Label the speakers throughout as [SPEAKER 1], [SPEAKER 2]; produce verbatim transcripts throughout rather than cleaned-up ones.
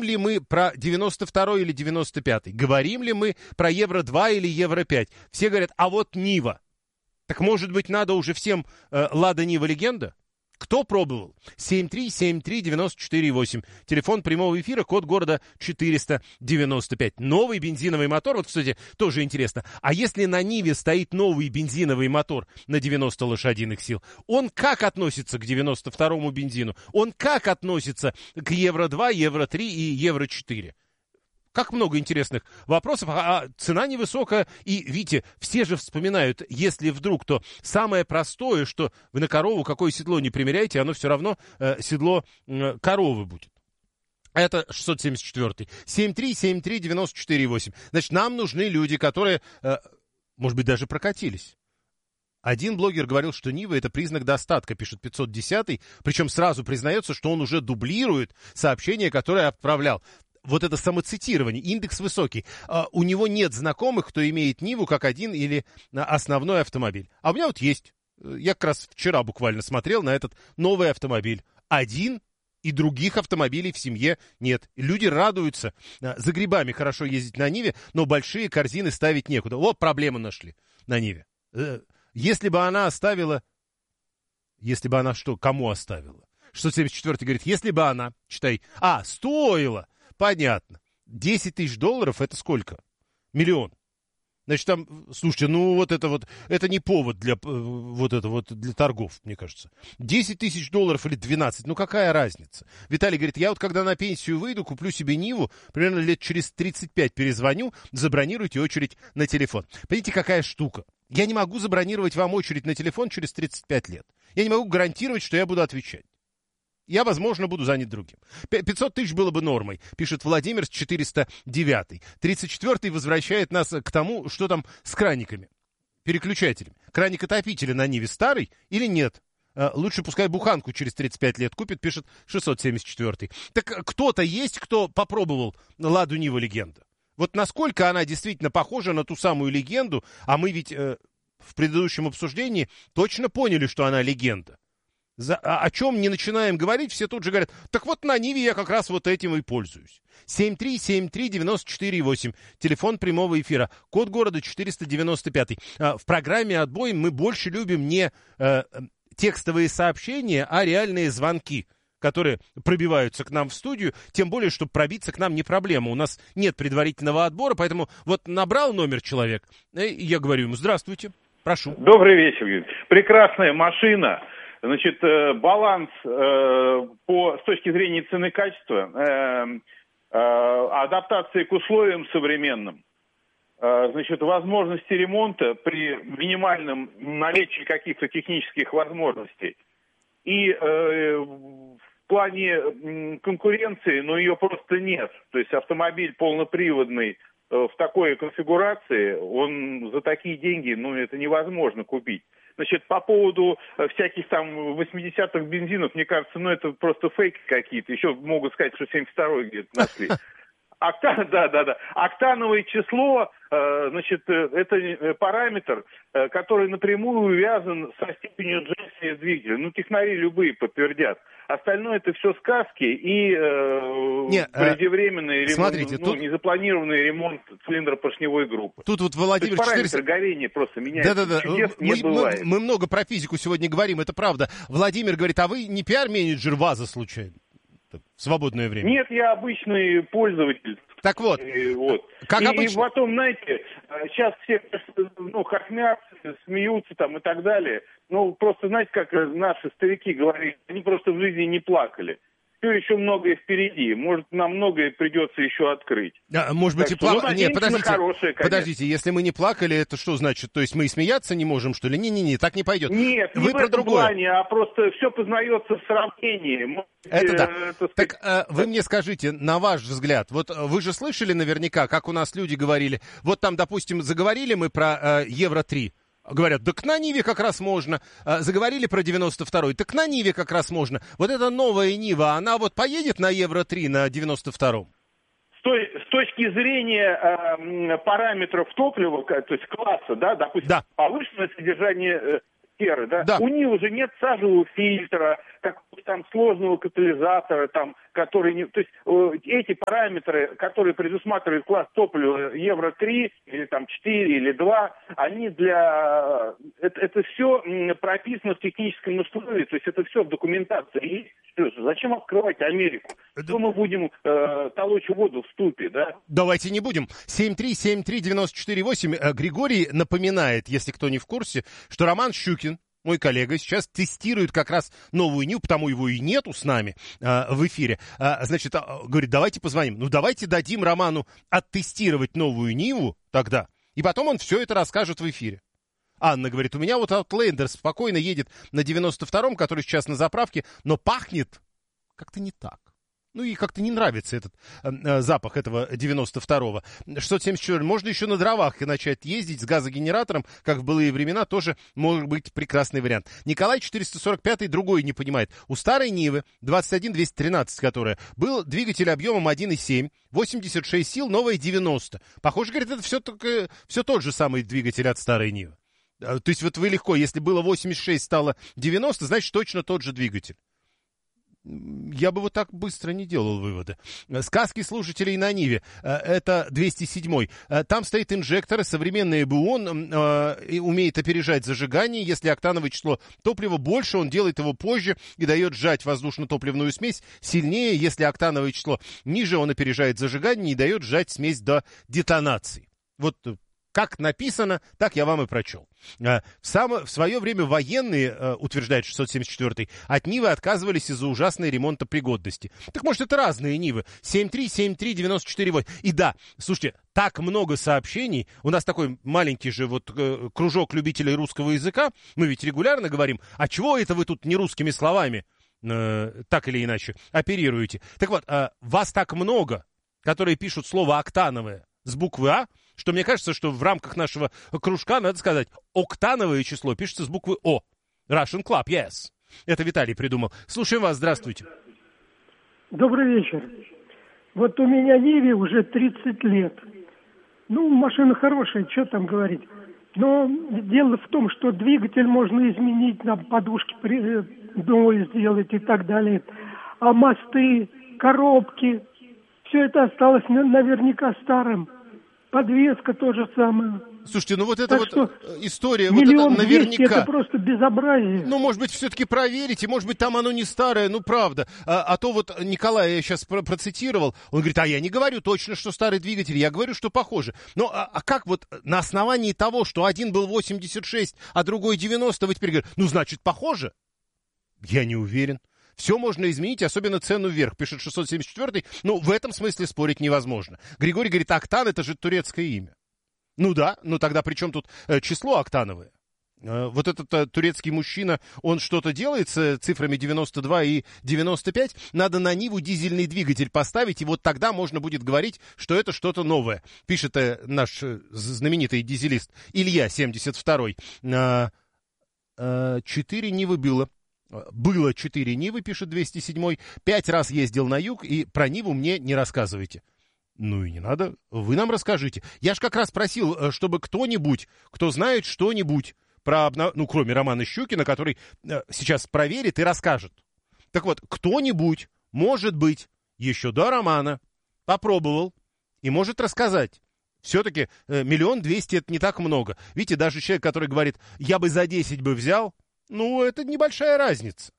[SPEAKER 1] ли мы про девяносто второй или девяносто пятый? Говорим ли мы про Евро два или Евро пять? Все говорят, а вот Нива. Так может быть надо уже всем э, Лада Нива Легенда? Кто пробовал? семь три семь три девять четыре восемь. Телефон прямого эфира, код города четыреста девяносто пять. Новый бензиновый мотор. Вот, кстати, тоже интересно. А если на Ниве стоит новый бензиновый мотор на девяносто лошадиных сил, он как относится к девяносто второму бензину? Он как относится к Евро два, Евро три и Евро четыре? Как много интересных вопросов, а, а цена невысокая. И, видите, все же вспоминают, если вдруг, то самое простое, что вы на корову какое седло не примеряете, оно все равно э, седло э, коровы будет. Это шестьсот семьдесят четыре. семь три семь три девять четыре восемь. Значит, нам нужны люди, которые, э, может быть, даже прокатились. Один блогер говорил, что Нива — это признак достатка, пишет пятьсот десятый, причем сразу признается, что он уже дублирует сообщение, которое отправлял. Вот это самоцитирование, индекс высокий. А, у него нет знакомых, кто имеет Ниву как один или основной автомобиль. А у меня вот есть. Я как раз вчера буквально смотрел на этот новый автомобиль. Один, и других автомобилей в семье нет. Люди радуются. За грибами хорошо ездить на Ниве, но большие корзины ставить некуда. Вот проблему нашли на Ниве. Если бы она оставила... Если бы она что? Кому оставила? шестьсот семьдесят четыре говорит, если бы она... Читай. А, стоила... Понятно. десять тысяч долларов — это сколько? Миллион. Значит, там, слушайте, ну вот это вот, это не повод для, вот это вот, для торгов, мне кажется. десять тысяч долларов или двенадцать, ну какая разница? Виталий говорит, я вот когда на пенсию выйду, куплю себе Ниву, примерно лет через тридцать пять перезвоню, забронируйте очередь на телефон. Понимаете, какая штука? Я не могу забронировать вам очередь на телефон через тридцать пять лет. Я не могу гарантировать, что я буду отвечать. Я, возможно, буду занят другим. пятьсот тысяч было бы нормой, пишет Владимир с четыреста девятый. тридцать четвёртый возвращает нас к тому, что там с краниками, переключателями. Краник-отопителя на Ниве старый или нет? Лучше пускай буханку через тридцать пять лет купит, пишет шестьсот семьдесят четвёртый. Так кто-то есть, кто попробовал Ладу Нива Легенда? Вот насколько она действительно похожа на ту самую легенду, а мы ведь э, в предыдущем обсуждении точно поняли, что она легенда. За, о, о чем не начинаем говорить, все тут же говорят, так вот на Ниве я как раз вот этим и пользуюсь. семь три семь три девять четыре восемь, телефон прямого эфира, код города четыреста девяносто пять. А, в программе «Отбой» мы больше любим не э, текстовые сообщения, а реальные звонки, которые пробиваются к нам в студию, тем более, что пробиться к нам не проблема. У нас нет предварительного отбора, поэтому вот набрал номер человек, и я говорю ему, здравствуйте, прошу.
[SPEAKER 2] Добрый вечер. Прекрасная машина. Значит, баланс э, по, с точки зрения цены и качества, э, э, адаптации к условиям современным, э, значит, возможности ремонта при минимальном наличии каких-то технических возможностей. И э, в плане конкуренции, ну, ее просто нет. То есть автомобиль полноприводный э, в такой конфигурации, он за такие деньги, ну, это невозможно купить. Значит, по поводу всяких там восьмидесятых бензинов, мне кажется, ну это просто фейки какие-то. Еще могут сказать, что семьдесят второй где-то нашли. Октан, да, да, да. Октановое число, э, значит, это параметр, э, который напрямую увязан со степенью сжатия двигателя. Ну, технари любые подтвердят. Остальное это все сказки и э,
[SPEAKER 1] Не,
[SPEAKER 2] преждевременный ремонт,
[SPEAKER 1] смотрите,
[SPEAKER 2] ну,
[SPEAKER 1] тут...
[SPEAKER 2] незапланированный ремонт цилиндропоршневой группы.
[SPEAKER 1] Тут вот Владимир
[SPEAKER 2] параметр
[SPEAKER 1] четыреста...
[SPEAKER 2] горения просто меняется.
[SPEAKER 1] Да-да-да.
[SPEAKER 2] Чудес
[SPEAKER 1] мы,
[SPEAKER 2] не бывает.
[SPEAKER 1] Мы, мы много про физику сегодня говорим, это правда. Владимир говорит, а вы не пиар-менеджер ВАЗа случайно? В свободное время.
[SPEAKER 2] Нет, я обычный пользователь.
[SPEAKER 1] Так вот,
[SPEAKER 2] и, вот.
[SPEAKER 1] как
[SPEAKER 2] и,
[SPEAKER 1] обычно...
[SPEAKER 2] и потом, знаете, сейчас все ну, хохмятся, смеются там и так далее. Ну, просто, знаете, как наши старики говорили, они просто в жизни не плакали. Все еще многое впереди. Может, нам многое придется еще открыть.
[SPEAKER 1] А, может быть, так и плакали. Ну, нет, подождите, хорошее, подождите, если мы не плакали, это что значит? То есть мы и смеяться не можем, что ли? Не-не-не, так не пойдет.
[SPEAKER 2] Нет,
[SPEAKER 1] вы
[SPEAKER 2] не
[SPEAKER 1] про
[SPEAKER 2] в этом
[SPEAKER 1] другое.
[SPEAKER 2] плане, а просто все познается в сравнении. Может,
[SPEAKER 1] это да.
[SPEAKER 2] Э, это,
[SPEAKER 1] так э, вы мне скажите, на ваш взгляд, вот вы же слышали наверняка, как у нас люди говорили, вот там, допустим, заговорили мы про э, Евро три. Говорят, так на Ниве как раз можно. Заговорили про девяносто второй, так на Ниве как раз можно. Вот эта новая Нива, она вот поедет на Евро три на девяносто втором?
[SPEAKER 2] С, той, с точки зрения э, параметров топлива, то есть класса, да, допустим,
[SPEAKER 1] да.
[SPEAKER 2] повышенное содержание э, серы, да?
[SPEAKER 1] Да.
[SPEAKER 2] У Нивы уже нет сажевого фильтра, какого-то там сложного катализатора, там, который не... То есть э, эти параметры, которые предусматривает класс топлива евро три, или там четыре, или два, они для... Это, это все прописано в техническом условии, то есть это все в документации. И зачем открывать Америку? Что мы будем э, толочь воду в ступе, да?
[SPEAKER 1] Давайте не будем. семь три семь три девять четыре восемь. Григорий напоминает, если кто не в курсе, что Роман Щукин, мой коллега, сейчас тестирует как раз новую Ниву, потому его и нету с нами э, в эфире. Э, значит, э, говорит, давайте позвоним. Ну, давайте дадим Роману оттестировать новую Ниву тогда, и потом он все это расскажет в эфире. Анна говорит, у меня вот Outlander спокойно едет на девяносто втором, который сейчас на заправке, но пахнет как-то не так. Ну и как-то не нравится этот э, запах этого девяносто второго. шестьсот семьдесят четыре. Можно еще на дровах начать ездить с газогенератором, как в былые времена, тоже может быть прекрасный вариант. Николай четыреста сорок пятый другой не понимает. У старой Нивы двадцать один двести тринадцать, которая, был двигатель объемом один и семь, восемьдесят шесть сил, новая девяносто. Похоже, говорит, это все, только, все тот же самый двигатель от старой Нивы. То есть вот вы легко, если было восемьдесят шесть, стало девяносто, значит точно тот же двигатель. Я бы вот так быстро не делал выводы. Сказки слушателей на Ниве. Это двести седьмой. Там стоит инжектор, современный ЭБУОН э, умеет опережать зажигание. Если октановое число топлива больше, он делает его позже и дает сжать воздушно-топливную смесь сильнее. Если октановое число ниже, он опережает зажигание и дает сжать смесь до детонации. Вот как написано, так я вам и прочел. В, само, в свое время военные, утверждает шестьсот семьдесят четвёртый, от Нивы отказывались из-за ужасной ремонтопригодности. Так может, это разные Нивы. семь три семь три девять четыре восемь. И да, слушайте, так много сообщений. У нас такой маленький же вот кружок любителей русского языка. Мы ведь регулярно говорим, а чего это вы тут не русскими словами э, так или иначе оперируете? Так вот, э, вас так много, которые пишут слово «октановое» с буквы «А», что мне кажется, что в рамках нашего кружка надо сказать, октановое число пишется с буквы О. Russian Club, yes. Это Виталий придумал. Слушаем вас, здравствуйте.
[SPEAKER 3] Добрый вечер. Вот у меня Ниве уже тридцать лет. Ну, машина хорошая, что там говорить. Но дело в том, что двигатель можно изменить, на подушке новые сделать и так далее. А мосты, коробки, все это осталось наверняка старым. Подвеска то же самое.
[SPEAKER 1] Слушайте, ну вот это
[SPEAKER 3] так
[SPEAKER 1] вот
[SPEAKER 3] что
[SPEAKER 1] история,
[SPEAKER 3] миллион
[SPEAKER 1] вот это наверняка.
[SPEAKER 3] Это просто безобразие.
[SPEAKER 1] Ну, может быть, все-таки проверите, может быть, там оно не старое, ну, правда. А, а то вот Николая я сейчас про- процитировал, он говорит, а я не говорю точно, что старый двигатель, я говорю, что похоже. Ну, а, а как вот на основании того, что один был восемьдесят шесть, а другой девяносто, вы теперь говорите, ну, значит, похоже? Я не уверен. Все можно изменить, особенно цену вверх, пишет шестьсот семьдесят четвёртый. Ну, в этом смысле спорить невозможно. Григорий говорит, октан — это же турецкое имя. Ну да, ну тогда при чем тут э, число октановое? Э, вот этот э, турецкий мужчина, он что-то делает с э, цифрами девяносто два и девяносто пять. Надо на Ниву дизельный двигатель поставить, и вот тогда можно будет говорить, что это что-то новое. Пишет э, наш э, знаменитый дизелист Илья, семьдесят второй. Э, э, четыре Нивы было. Было четыре Нивы, пишет двести седьмой. Пять раз ездил на юг, и про Ниву мне не рассказывайте. Ну и не надо, вы нам расскажите. Я ж как раз просил, чтобы кто-нибудь, кто знает что-нибудь про, ну, кроме Романа Щукина, который сейчас проверит и расскажет. Так вот, кто-нибудь, может быть, еще до Романа попробовал и может рассказать. Все-таки миллион двести — это не так много. Видите, даже человек, который говорит, я бы за десять бы взял, ну, это небольшая разница.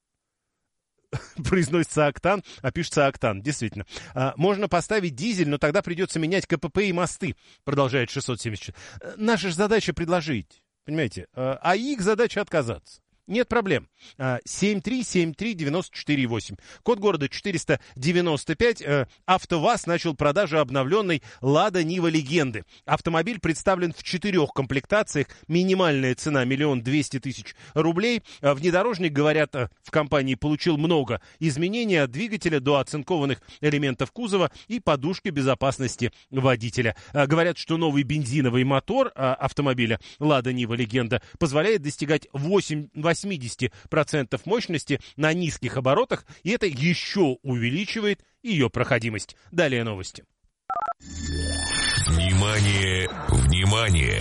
[SPEAKER 1] Произносится октан, а пишется октан. Действительно. А, можно поставить дизель, но тогда придется менять КПП и мосты, продолжает шестьсот семьдесят четыре. Наша же задача предложить, понимаете, а их задача отказаться. Нет проблем. семь три семь три девять четыре восемь. Код города четыреста девяносто пять. АвтоВАЗ начал продажу обновленной Лада Нива Легенды. Автомобиль представлен в четырех комплектациях. Минимальная цена миллион двести тысяч рублей. Внедорожник, говорят, в компании получил много изменений от двигателя до оцинкованных элементов кузова и подушки безопасности водителя. Говорят, что новый бензиновый мотор автомобиля Лада Нива Легенда позволяет достигать восемь восемьдесят процентов мощности на низких оборотах, и это еще увеличивает ее проходимость. Далее новости.
[SPEAKER 4] Внимание, внимание!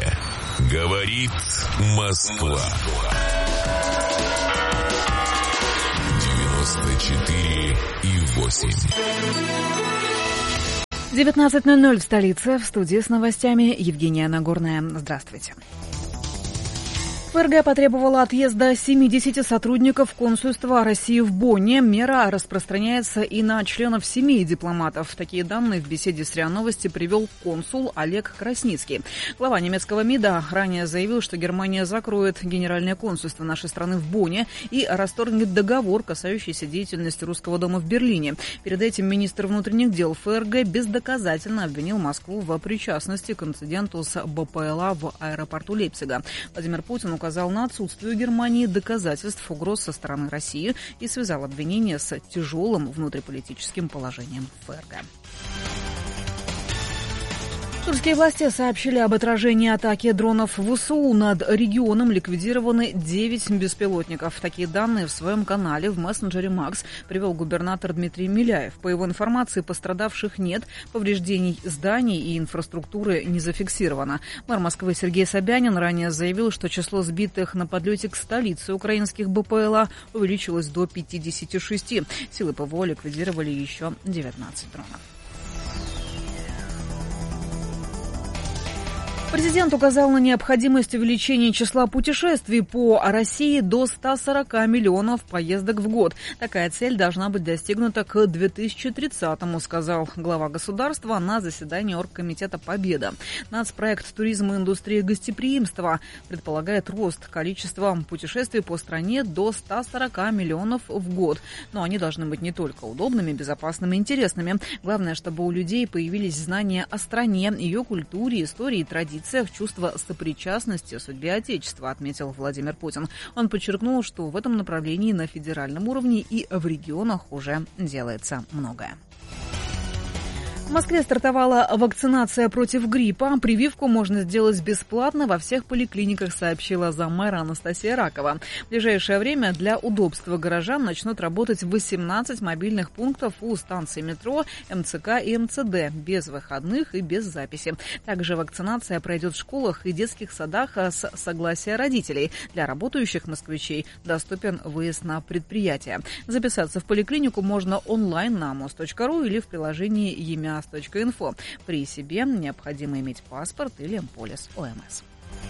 [SPEAKER 4] Говорит Москва. девяносто четыре и восемь.
[SPEAKER 5] девятнадцать ноль ноль в столице. В студии с новостями Евгения Нагорная. Здравствуйте. ФРГ потребовала отъезда семидесяти сотрудников консульства России в Бонне. Мера распространяется и на членов семей дипломатов. Такие данные в беседе с РИА Новости привел консул Олег Красницкий. Глава немецкого МИДа ранее заявил, что Германия закроет генеральное консульство нашей страны в Бонне и расторгнет договор, касающийся деятельности Русского дома в Берлине. Перед этим министр внутренних дел ФРГ бездоказательно обвинил Москву в причастности к инциденту с БПЛА в аэропорту Лейпцига. Владимир Путин указал на отсутствие у Германии доказательств угроз со стороны России и связал обвинения с тяжелым внутриполитическим положением ФРГ. Турецкие власти сообщили об отражении атаки дронов ВСУ. Над регионом ликвидированы девять беспилотников. Такие данные в своем канале в мессенджере Макс привел губернатор Дмитрий Миляев. По его информации, пострадавших нет, повреждений зданий и инфраструктуры не зафиксировано. Мэр Москвы Сергей Собянин ранее заявил, что число сбитых на подлете к столице украинских БПЛА увеличилось до пятидесяти шести. Силы ПВО ликвидировали еще девятнадцать дронов. Президент указал на необходимость увеличения числа путешествий по России до ста сорока миллионов поездок в год. Такая цель должна быть достигнута к две тысячи тридцатому, сказал глава государства на заседании Оргкомитета «Победа». Нацпроект «Туризм и индустрия гостеприимства» предполагает рост количества путешествий по стране до ста сорока миллионов в год. Но они должны быть не только удобными, безопасными и интересными. Главное, чтобы у людей появились знания о стране, ее культуре, истории и традициях, чувство сопричастности судьбе Отечества, отметил Владимир Путин. Он подчеркнул, что в этом направлении на федеральном уровне и в регионах уже делается многое. В Москве стартовала вакцинация против гриппа. Прививку можно сделать бесплатно во всех поликлиниках, сообщила заммэра Анастасия Ракова. В ближайшее время для удобства горожан начнут работать восемнадцать мобильных пунктов у станций метро, МЦК и МЦД, без выходных и без записи. Также вакцинация пройдет в школах и детских садах с согласия родителей. Для работающих москвичей доступен выезд на предприятие. Записаться в поликлинику можно онлайн на мост точка ру или в приложении «Емя». .инфо. При себе необходимо иметь паспорт или полис ОМС.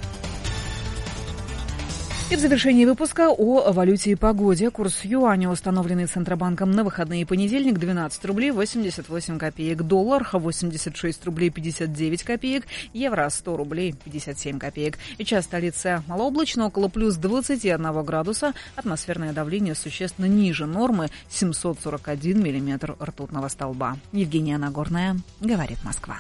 [SPEAKER 5] И в завершении выпуска о валюте и погоде. Курс юаня, установленный Центробанком на выходные понедельник, двенадцать рублей восемьдесят восемь копеек. Доллар восемьдесят шесть рублей пятьдесят девять копеек. Евро сто рублей пятьдесят семь копеек. И час столицы малооблачно, около плюс двадцати одного градуса. Атмосферное давление существенно ниже нормы, семьсот сорок один миллиметр ртутного столба. Евгения Нагорная, говорит Москва.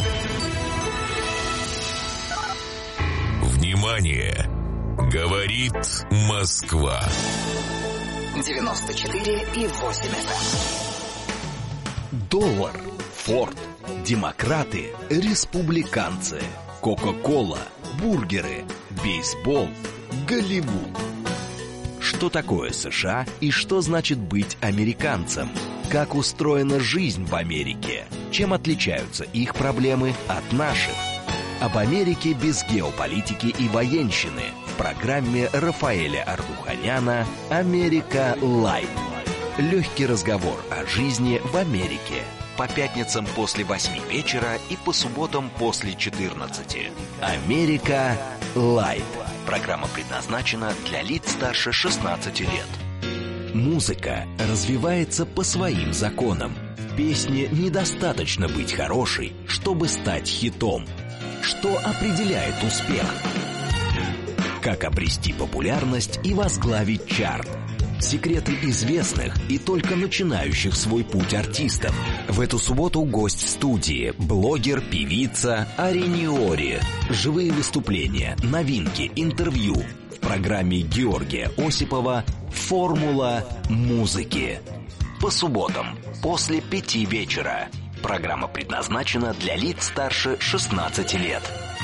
[SPEAKER 4] Внимание! Говорит Москва.
[SPEAKER 6] девяносто четыре и восемь эф эм.
[SPEAKER 7] Доллар, Форд, демократы, республиканцы, Кока-кола, бургеры, бейсбол, Голливуд. Что такое США и что значит быть американцем? Как устроена жизнь в Америке? Чем отличаются их проблемы от наших? Об Америке без геополитики и военщины в программе Рафаэля Ардуханяна «Америка Лайв». Легкий разговор о жизни в Америке. По пятницам после восьми вечера и по субботам после четырнадцати. «Америка Лайв». Программа предназначена для лиц старше шестнадцати лет. Музыка развивается по своим законам. В песне недостаточно быть хорошей, чтобы стать хитом. Что определяет успех? Как обрести популярность и возглавить чарт? Секреты известных и только начинающих свой путь артистов. В эту субботу гость в студии – блогер, певица Ариниори. Живые выступления, новинки, интервью. В программе Георгия Осипова «Формула музыки». По субботам после пяти вечера. Программа предназначена для лиц старше шестнадцати лет.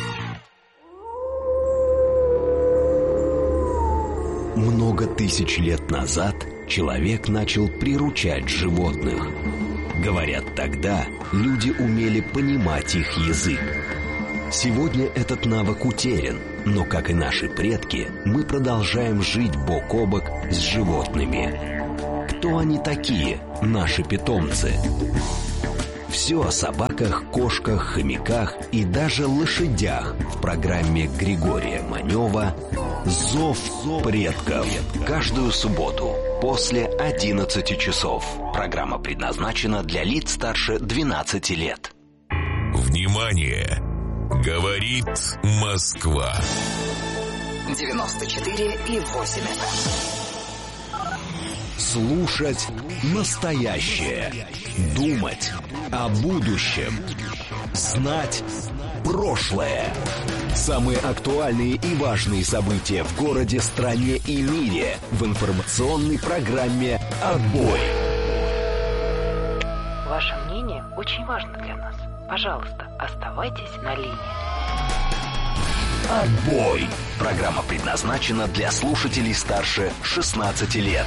[SPEAKER 7] Много тысяч лет назад человек начал приручать животных. Говорят, тогда люди умели понимать их язык. Сегодня этот навык утерян, но, как и наши предки, мы продолжаем жить бок о бок с животными. Кто они такие, наши питомцы? Все о собаках, кошках, хомяках и даже лошадях в программе Григория Манева «Зов предков». Каждую субботу после одиннадцати часов. Программа предназначена для лиц старше двенадцати лет.
[SPEAKER 4] Внимание! Говорит Москва.
[SPEAKER 6] девяносто четыре и восемь эф эм.
[SPEAKER 7] Слушать настоящее. Думать о будущем. Знать прошлое. Самые актуальные и важные события в городе, стране и мире в информационной программе «Отбой».
[SPEAKER 8] Ваше мнение очень важно для нас. Пожалуйста, оставайтесь на линии.
[SPEAKER 7] «Отбой». Программа предназначена для слушателей старше шестнадцати лет.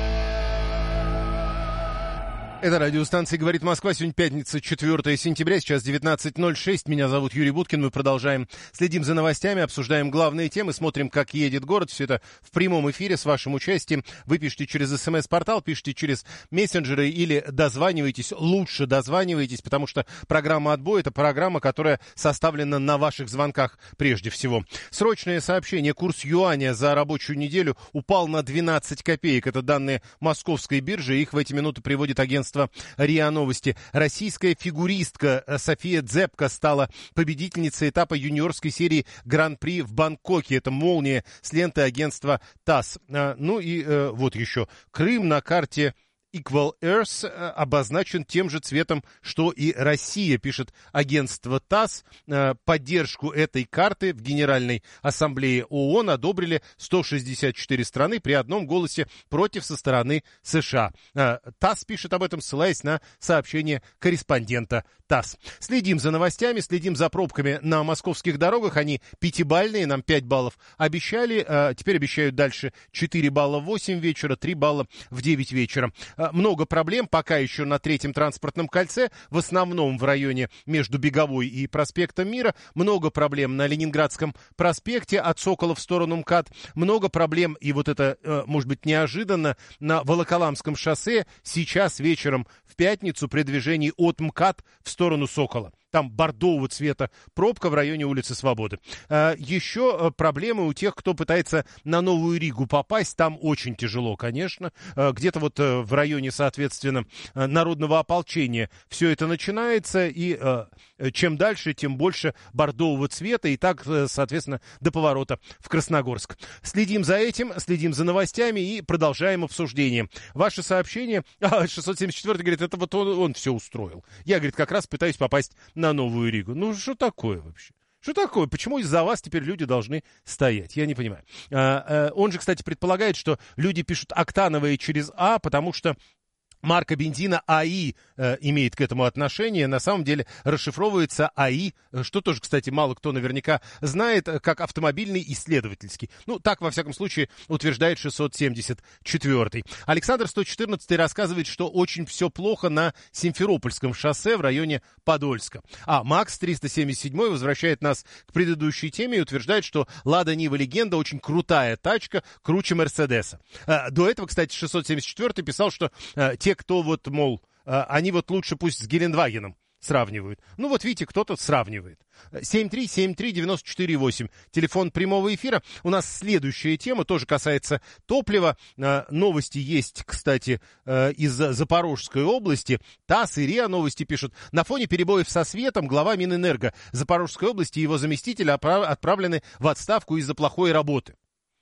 [SPEAKER 1] Это радиостанция «Говорит Москва». Сегодня пятница, четвёртое сентября, сейчас девятнадцать ноль шесть. Меня зовут Юрий Буткин. Мы продолжаем, следим за новостями, обсуждаем главные темы, смотрим, как едет город. Все это в прямом эфире с вашим участием. Вы пишите через смс-портал, пишите через мессенджеры или дозваниваетесь. Лучше дозваниваетесь, потому что программа «Отбой» — это программа, которая составлена на ваших звонках прежде всего. Срочное сообщение. Курс юаня за рабочую неделю упал на двенадцать копеек. Это данные московской биржи. Их в эти минуты приводит агентство РИА Новости. Российская фигуристка София Дзепко стала победительницей этапа юниорской серии Гран-при в Бангкоке. Это молния с ленты агентства ТАСС. Ну и вот еще. Крым на карте Equal Earth обозначен тем же цветом, что и Россия, пишет агентство ТАСС. Поддержку этой карты в Генеральной Ассамблее ООН одобрили сто шестьдесят четыре страны при одном голосе против со стороны США. ТАСС пишет об этом, ссылаясь на сообщение корреспондента ТАСС. Следим за новостями, следим за пробками на московских дорогах. Они пятибалльные, нам пять баллов обещали, теперь обещают дальше четыре балла в восемь вечера, три балла в девять вечера. Много проблем пока еще на третьем транспортном кольце, в основном в районе между Беговой и проспектом Мира. Много проблем на Ленинградском проспекте от Сокола в сторону МКАД. Много проблем, и вот это, может быть, неожиданно, на Волоколамском шоссе сейчас вечером в пятницу при движении от МКАД в сторону Сокола. Там бордового цвета пробка в районе улицы Свободы. А, еще проблемы у тех, кто пытается на Новую Ригу попасть. Там очень тяжело, конечно. А, где-то вот а, в районе, соответственно, а, народного ополчения все это начинается. И а, чем дальше, тем больше бордового цвета. И так, соответственно, до поворота в Красногорск. Следим за этим, следим за новостями и продолжаем обсуждение. Ваше сообщение... А, шестьсот семьдесят четвёртый говорит, это вот он, он все устроил. Я, говорит, как раз пытаюсь попасть на Новую Ригу. Ну, что такое вообще? Что такое? Почему из-за вас теперь люди должны стоять? Я не понимаю. А, а, он же, кстати, предполагает, что люди пишут октановые через А, потому что марка бензина АИ э, имеет к этому отношение. На самом деле расшифровывается АИ, что тоже, кстати, мало кто наверняка знает, как автомобильный исследовательский. Ну, так, во всяком случае, утверждает шестьсот семьдесят четвёртый. Александр сто четырнадцатый рассказывает, что очень все плохо на Симферопольском шоссе в районе Подольска. А Макс триста семьдесят седьмой возвращает нас к предыдущей теме и утверждает, что Лада Нива Легенда очень крутая тачка, круче Мерседеса. А, до этого, кстати, шестьсот семьдесят четвёртый писал, что а, те, кто вот, мол, они вот лучше пусть с Гелендвагеном сравнивают. Ну вот видите, кто-то сравнивает. семь три семь три девять четыре восемь. Телефон прямого эфира. У нас следующая тема тоже касается топлива. Новости есть, кстати, из Запорожской области. ТАСС и РИА Новости пишут. На фоне перебоев со светом глава Минэнерго Запорожской области и его заместитель отправлены в отставку из-за плохой работы.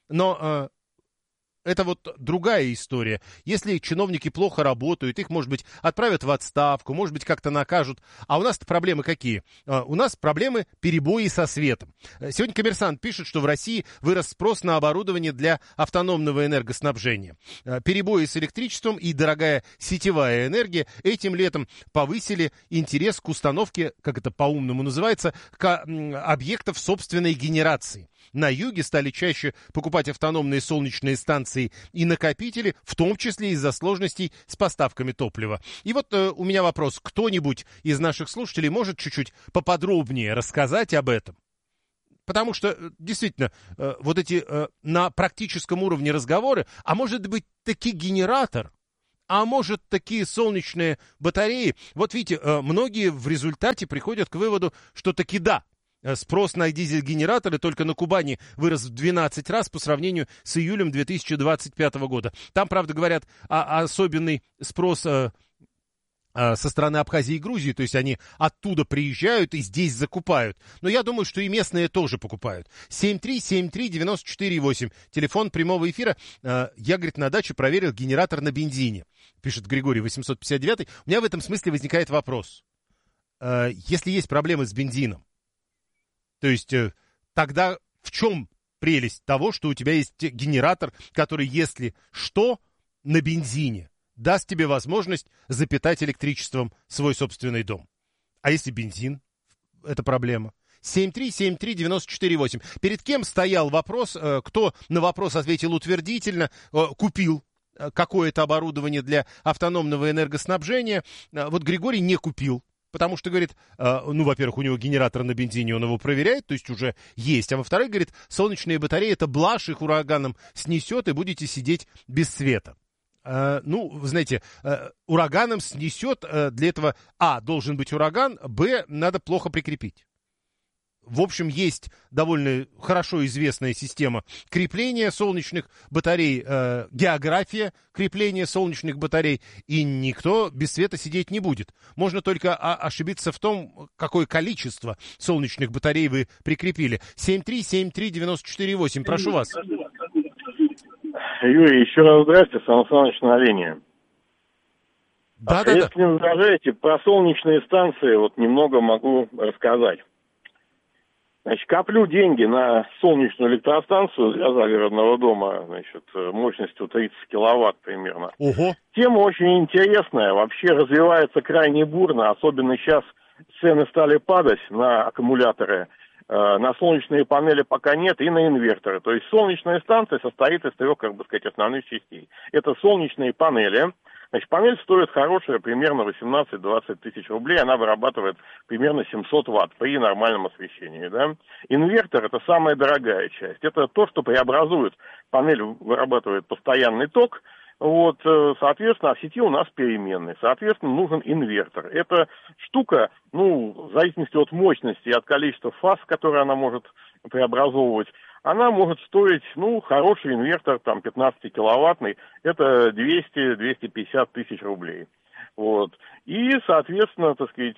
[SPEAKER 1] Но... Это вот другая история. Если чиновники плохо работают, их, может быть, отправят в отставку, может быть, как-то накажут. А у нас-то проблемы какие? У нас проблемы перебои со светом. Сегодня «Коммерсант» пишет, что в России вырос спрос на оборудование для автономного энергоснабжения. Перебои с электричеством и дорогая сетевая энергия этим летом повысили интерес к установке, как это по-умному называется, к объектов собственной генерации. На юге стали чаще покупать автономные солнечные станции и накопители, в том числе из-за сложностей с поставками топлива. И вот э, у меня вопрос. Кто-нибудь из наших слушателей может чуть-чуть поподробнее рассказать об этом? Потому что, действительно, э, вот эти э, на практическом уровне разговоры, а может быть таки генератор, А может, такие солнечные батареи... Вот видите, многие в результате приходят к выводу, что таки да, спрос на дизель-генераторы только на Кубани вырос в двенадцать раз по сравнению с июлем две тысячи двадцать пятого года. Там, правда, говорят, а, особенный спрос... со стороны Абхазии и Грузии, то есть они оттуда приезжают и здесь закупают. Но я думаю, что и местные тоже покупают. семь три семь три девять четыре восемь, телефон прямого эфира. Я, говорит, на даче проверил генератор на бензине, пишет Григорий восемьсот пятьдесят девять. У меня в этом смысле возникает вопрос. Если есть проблемы с бензином, то есть тогда в чем прелесть того, что у тебя есть генератор, который, если что, на бензине даст тебе возможность запитать электричеством свой собственный дом. А если бензин? Это проблема. семь три семь три девять четыре восемь. Перед кем стоял вопрос, кто на вопрос ответил утвердительно, купил какое-то оборудование для автономного энергоснабжения. Вот Григорий не купил, потому что, говорит, ну, во-первых, у него генератор на бензине, он его проверяет, то есть уже есть. А во-вторых, говорит, солнечные батареи — это блажь, их ураганом снесет, и будете сидеть без света. Uh, ну, вы знаете, uh, ураганом снесет, uh, для этого, а, должен быть ураган, б, надо плохо прикрепить. В общем, есть довольно хорошо известная система крепления солнечных батарей, uh, география крепления солнечных батарей, и никто без света сидеть не будет. Можно только а, ошибиться в том, какое количество солнечных батарей вы прикрепили. семь три семь три девять четыре восемь, прошу вас.
[SPEAKER 9] Юрий, еще раз здрасте, Сан Саныч на линии.
[SPEAKER 1] Да,
[SPEAKER 9] а
[SPEAKER 1] да,
[SPEAKER 9] если
[SPEAKER 1] да.
[SPEAKER 9] не возражаете, про солнечные станции вот немного могу рассказать. Значит, коплю деньги на солнечную электростанцию для загородного дома, значит, мощностью тридцать киловатт примерно.
[SPEAKER 1] Ого.
[SPEAKER 9] Тема очень интересная, вообще развивается крайне бурно, особенно сейчас цены стали падать на аккумуляторы. На солнечные панели пока нет, и на инверторы. То есть солнечная станция состоит из трех, как бы сказать, основных частей. Это солнечные панели. Значит, панель стоит хорошая, примерно восемнадцать-двадцать тысяч рублей. Она вырабатывает примерно семьсот ватт при нормальном освещении. Да? Инвертор — это самая дорогая часть. Это то, что преобразует. Панель вырабатывает постоянный ток. Вот, соответственно, а в сети у нас переменные. Соответственно, нужен инвертор. Эта штука, ну, в зависимости от мощности и от количества фаз, которые она может преобразовывать, она может стоить, ну, хороший инвертор, там, пятнадцатикиловаттный, это двести-двести пятьдесят тысяч рублей. Вот. И, соответственно, так сказать,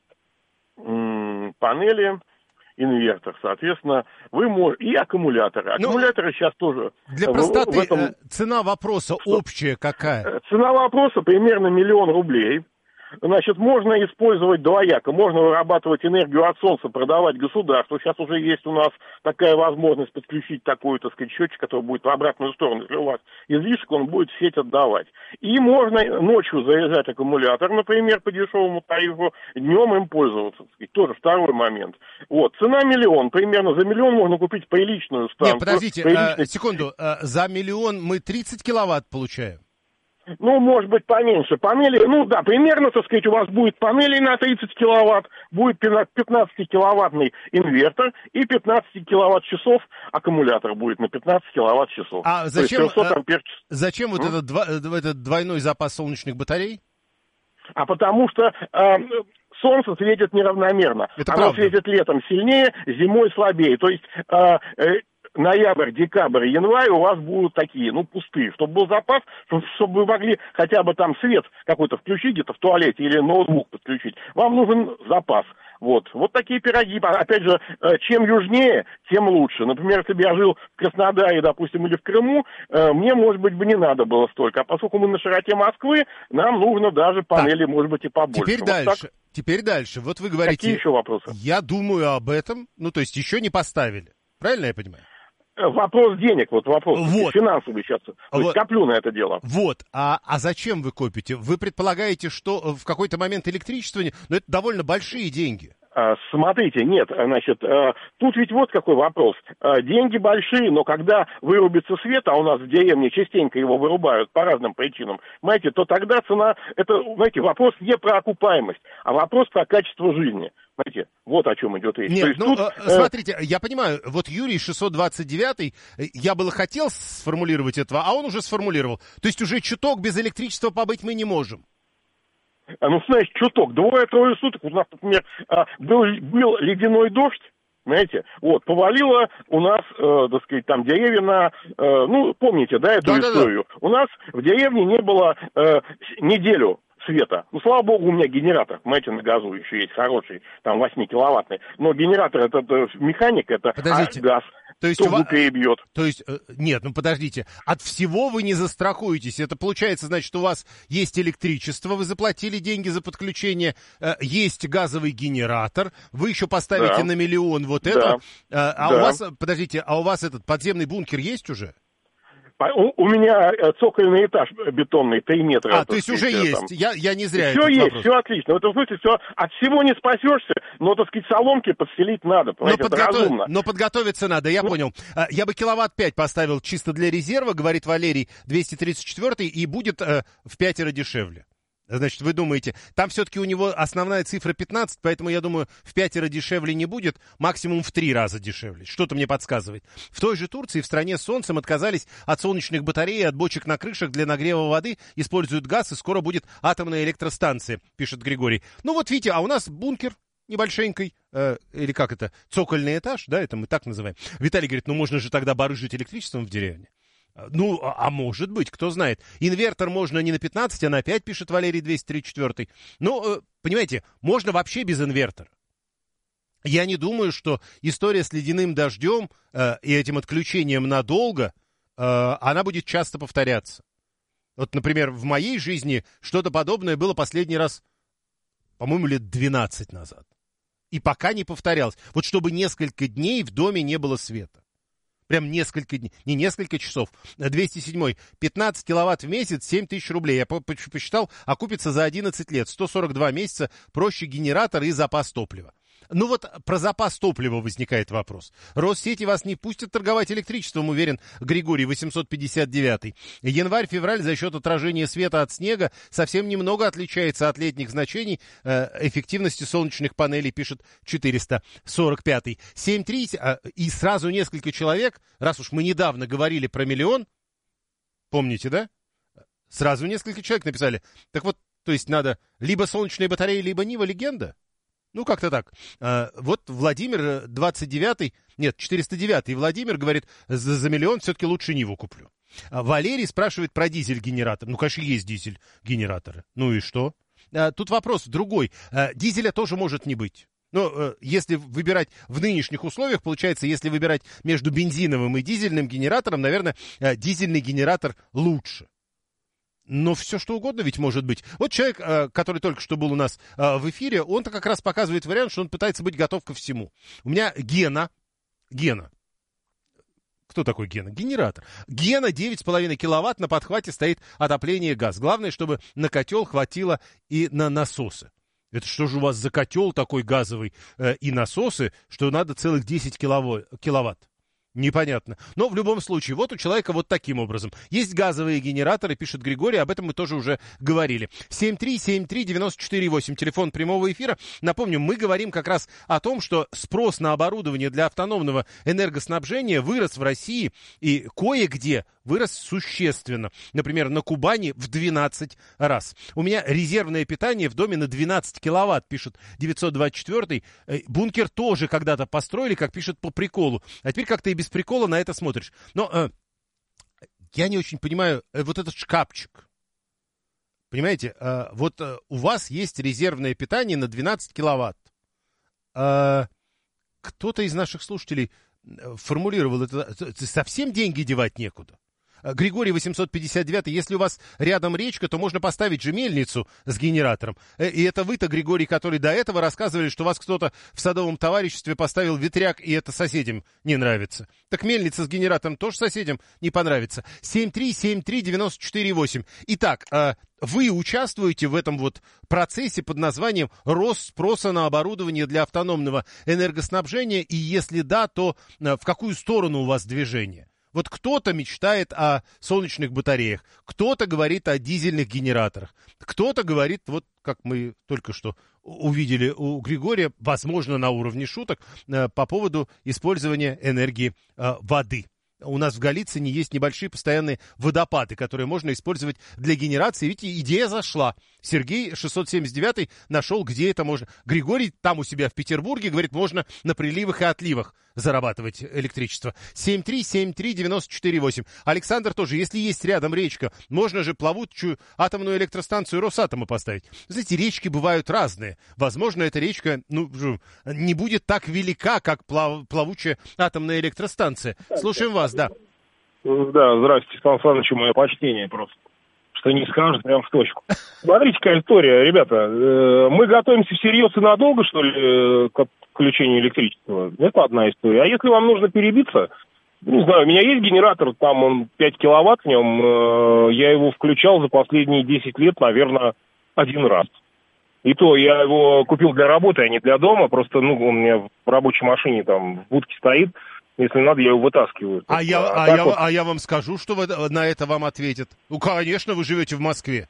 [SPEAKER 9] панели... инвертор, соответственно, вы можете... И аккумуляторы. Аккумуляторы ну, сейчас тоже...
[SPEAKER 1] Для простоты,
[SPEAKER 9] в этом...
[SPEAKER 1] цена вопроса Что? общая какая?
[SPEAKER 9] Цена вопроса примерно миллион рублей. Значит, можно использовать двояко. Можно вырабатывать энергию от солнца, продавать государству. Сейчас уже есть у нас такая возможность подключить такой, так сказать, счетчик, который будет в обратную сторону. Если у вас излишек, он будет в сеть отдавать. И можно ночью заряжать аккумулятор, например, по дешевому тарифу, днем им пользоваться. Так сказать. Тоже второй момент. Вот. Цена миллион. Примерно за миллион можно купить приличную станцию.
[SPEAKER 1] Нет, подождите,
[SPEAKER 9] приличный...
[SPEAKER 1] а, секунду. А, за миллион мы тридцать киловатт получаем?
[SPEAKER 9] Ну, может быть, поменьше. Панели, ну да, примерно, так сказать, у вас будет панели на тридцать киловатт, будет пятнадцатикиловаттный инвертор и пятнадцать киловатт-часов аккумулятор будет на пятнадцать киловатт-часов.
[SPEAKER 1] А зачем, а, зачем вот этот, два, этот двойной запас солнечных батарей?
[SPEAKER 9] А потому что... Э, солнце светит неравномерно.
[SPEAKER 1] Это
[SPEAKER 9] Оно
[SPEAKER 1] правда.
[SPEAKER 9] светит летом сильнее, зимой слабее. То есть... Э, э, ноябрь, декабрь, январь у вас будут такие, ну, пустые, чтобы был запас, чтобы вы могли хотя бы там свет какой-то включить где-то в туалете или ноутбук подключить. Вам нужен запас. Вот. Вот такие пироги. Опять же, чем южнее, тем лучше. Например, если бы я жил в Краснодаре, допустим, или в Крыму, мне, может быть, бы не надо было столько. А поскольку мы на широте Москвы, нам нужно даже панели, так, может быть, и побольше.
[SPEAKER 1] Теперь
[SPEAKER 9] вот
[SPEAKER 1] дальше.
[SPEAKER 9] Так.
[SPEAKER 1] Теперь дальше. Вот вы говорите...
[SPEAKER 9] Какие еще вопросы?
[SPEAKER 1] Я думаю об этом. Ну, то есть еще не поставили. Правильно я понимаю?
[SPEAKER 9] Вопрос денег, вот вопрос
[SPEAKER 1] вот.
[SPEAKER 9] финансовый сейчас. То
[SPEAKER 1] вот.
[SPEAKER 9] есть коплю на это дело.
[SPEAKER 1] Вот. А, а зачем вы копите? Вы предполагаете, что в какой-то момент электричество... Но это довольно большие деньги.
[SPEAKER 9] Смотрите, нет, значит, тут ведь вот какой вопрос. Деньги большие, но когда вырубится свет, а у нас в деревне частенько его вырубают по разным причинам, понимаете, то тогда цена, это, знаете, вопрос не про окупаемость, а вопрос про качество жизни. Понимаете? Вот о чем идет речь.
[SPEAKER 1] Нет,
[SPEAKER 9] То есть
[SPEAKER 1] ну,
[SPEAKER 9] тут,
[SPEAKER 1] э, смотрите, я понимаю, вот Юрий шестьсот двадцать девятый, я было хотел сформулировать этого, а он уже сформулировал. То есть уже чуток без электричества побыть мы не можем.
[SPEAKER 9] Ну, знаешь, чуток, двое-трое суток, у нас, например, был, был ледяной дождь, знаете, вот, повалило у нас, э, так сказать, там деревья на, э, ну, помните, да, эту да, историю? Да, да. У нас в деревне не было э, неделю света. Ну, слава богу, у меня генератор, понимаете, на газу еще есть хороший, там, восьмикиловаттный. Но генератор, это, это механик, это аж газ.
[SPEAKER 1] То есть, вас... перебьет. То есть, нет, ну подождите, от всего вы не застрахуетесь. Это получается, значит, у вас есть электричество, вы заплатили деньги за подключение, есть газовый генератор, вы еще поставите да. на миллион вот да. это. А да. у вас, подождите, а у вас этот подземный бункер есть уже?
[SPEAKER 9] У, у меня цокольный этаж бетонный, три метра.
[SPEAKER 1] А, то есть уже там. есть, я, я не зря.
[SPEAKER 9] Все есть, вопрос. Все отлично. В этом смысле все, от всего не спасешься, но, так сказать, соломки подстелить надо, но, подготов...
[SPEAKER 1] но подготовиться надо, я ну... понял. Я бы киловатт пять поставил чисто для резерва, говорит Валерий, двести тридцать четыре, и будет э, в пятеро дешевле. Значит, вы думаете, там все-таки у него основная цифра пятнадцать, поэтому, я думаю, в пятеро дешевле не будет, максимум в три раза дешевле. Что-то мне подсказывает. В той же Турции, в стране с солнцем, отказались от солнечных батарей и от бочек на крышах для нагрева воды, используют газ, и скоро будет атомная электростанция, пишет Григорий. Ну вот видите, а у нас бункер небольшенький, э, или как это, цокольный этаж, да, это мы так называем. Виталий говорит, ну можно же тогда барыжить электричеством в деревне. Ну, а, а может быть, кто знает. Инвертор можно не на пятнадцать, а на пять, пишет Валерий двести тридцать четыре. Ну, понимаете, можно вообще без инвертора. Я не думаю, что история с ледяным дождем э, и этим отключением надолго, э, она будет часто повторяться. Вот, например, в моей жизни что-то подобное было последний раз, по-моему, лет двенадцать назад. И пока не повторялось. Вот чтобы несколько дней в доме не было света. Прям несколько дней, не несколько часов. двести семь, пятнадцать киловатт в месяц, семь тысяч рублей. Я посчитал, окупится за одиннадцать лет. сто сорок два месяца, проще генератор и запас топлива. Ну вот про запас топлива возникает вопрос. Россети вас не пустят торговать электричеством, уверен Григорий, восемьсот пятьдесят девятый. Январь-февраль за счет отражения света от снега совсем немного отличается от летних значений э, эффективности солнечных панелей, пишет четыреста сорок пятый. семь три э, и сразу несколько человек, раз уж мы недавно говорили про миллион, помните, да? Сразу несколько человек написали. Так вот, то есть надо либо солнечные батареи, либо Нива легенда? Ну, как-то так. А, вот Владимир двадцать девятый, нет, четыреста девятый Владимир говорит, за, за миллион все-таки лучше Ниву куплю. А Валерий спрашивает про дизель-генератор. Ну, конечно, есть дизель-генераторы. Ну и что? А, тут вопрос другой. А, дизеля тоже может не быть. Но если выбирать в нынешних условиях, получается, если выбирать между бензиновым и дизельным генератором, наверное, дизельный генератор лучше. Но все что угодно ведь может быть. Вот человек, который только что был у нас в эфире, он-то как раз показывает вариант, что он пытается быть готов ко всему. У меня Гена, Гена, кто такой Гена? Генератор. Гена девять с половиной киловатт, на подхвате стоит отопление, газ. Главное, чтобы на котел хватило и на насосы. Это что же у вас за котел такой газовый э, и насосы, что надо целых десять киловатт? Непонятно. Но в любом случае, вот у человека вот таким образом. Есть газовые генераторы, пишет Григорий, об этом мы тоже уже говорили. семь три семь три девять четыре восемь, телефон прямого эфира. Напомню, мы говорим как раз о том, что спрос на оборудование для автономного энергоснабжения вырос в России и кое-где вырос существенно. Например, на Кубани в двенадцать раз. У меня резервное питание в доме на двенадцать киловатт, пишет девятьсот двадцать четыре. Бункер тоже когда-то построили, как пишет, по приколу. А теперь как-то и без прикола на это смотришь. Но э, я не очень понимаю, э, вот этот шкафчик. Понимаете, э, вот э, у вас есть резервное питание на двенадцать киловатт. Э, кто-то из наших слушателей формулировал это, совсем деньги девать некуда. Григорий восемьсот пятьдесят девятый, если у вас рядом речка, то можно поставить же мельницу с генератором. И это вы-то, Григорий, который до этого рассказывали, что у вас кто-то в садовом товариществе поставил ветряк, и это соседям не нравится. Так мельница с генератором тоже соседям не понравится. семь три семь три девять четыре восемь. Итак, вы участвуете в этом вот процессе под названием «Рост спроса на оборудование для автономного энергоснабжения», и если да, то в какую сторону у вас движение? Вот кто-то мечтает о солнечных батареях, кто-то говорит о дизельных генераторах, кто-то говорит, вот как мы только что увидели у Григория, возможно, на уровне шуток, по поводу использования энергии воды. У нас в Голицыне есть небольшие постоянные водопады, которые можно использовать для генерации. Видите, идея зашла. Сергей шестьсот семьдесят девятый нашел, где это можно. Григорий там у себя в Петербурге говорит, можно на приливах и отливах зарабатывать электричество. семь три семь три девять четыре восемь. Александр тоже, если есть рядом речка, можно же плавучую атомную электростанцию Росатома поставить. Знаете, речки бывают разные. Возможно, эта речка ну, не будет так велика, как плав... плавучая атомная электростанция. Слушаем вас, да.
[SPEAKER 10] Да, здравствуйте, Сан Саныч, мое почтение просто. Что не скажет, прям в точку. Смотрите, какая история, ребята. Мы готовимся всерьез и надолго, что ли, к отключению электричества? Это одна история. А если вам нужно перебиться, не знаю, у меня есть генератор, там он пять киловатт в нем, я его включал за последние десять лет, наверное, один раз. И то я его купил для работы, а не для дома, просто, ну, он у меня в рабочей машине там в будке стоит. Если надо, я его вытаскиваю.
[SPEAKER 1] А, я, а, а, я, вот... а я вам скажу, что вы, на это вам ответят. Ну, конечно, вы живете в Москве.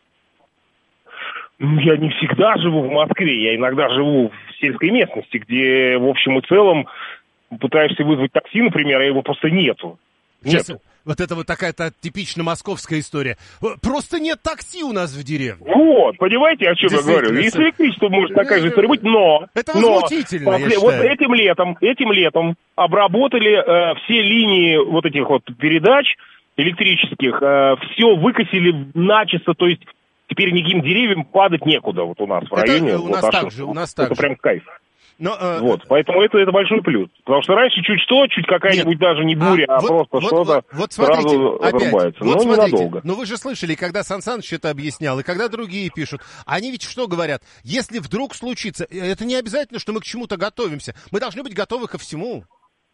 [SPEAKER 10] Я не всегда живу в Москве. Я иногда живу в сельской местности, где, в общем и целом, пытаешься вызвать такси, например, а его просто нету.
[SPEAKER 1] Сейчас, нету. Вот это вот такая-то типично московская история. Просто нет такси у нас в деревне.
[SPEAKER 10] Вот, понимаете, о чем я говорю? И с электричеством может такая же история быть, но...
[SPEAKER 1] Это возмутительно,
[SPEAKER 10] но,
[SPEAKER 1] я считаю.
[SPEAKER 10] Вот этим летом, этим летом обработали э, все линии вот этих вот передач электрических, э, все выкосили начисто, то есть теперь никаким деревьям падать некуда вот у нас в районе.
[SPEAKER 1] Это у нас
[SPEAKER 10] вот,
[SPEAKER 1] так же, у нас так
[SPEAKER 10] это
[SPEAKER 1] же.
[SPEAKER 10] прям кайф.
[SPEAKER 1] Но, э,
[SPEAKER 10] вот, поэтому это, это большой плюс. Потому что раньше чуть что, чуть какая-нибудь нет, даже не буря, а, а вот, просто вот, что-то вот, вот смотрите, сразу опять, разрубается.
[SPEAKER 1] Вот
[SPEAKER 10] но
[SPEAKER 1] смотрите,
[SPEAKER 10] ненадолго.
[SPEAKER 1] Но вы же слышали, когда Сан Саныч это объяснял, и когда другие пишут, они ведь что говорят? Если вдруг случится, это не обязательно, что мы к чему-то готовимся. Мы должны быть готовы ко всему.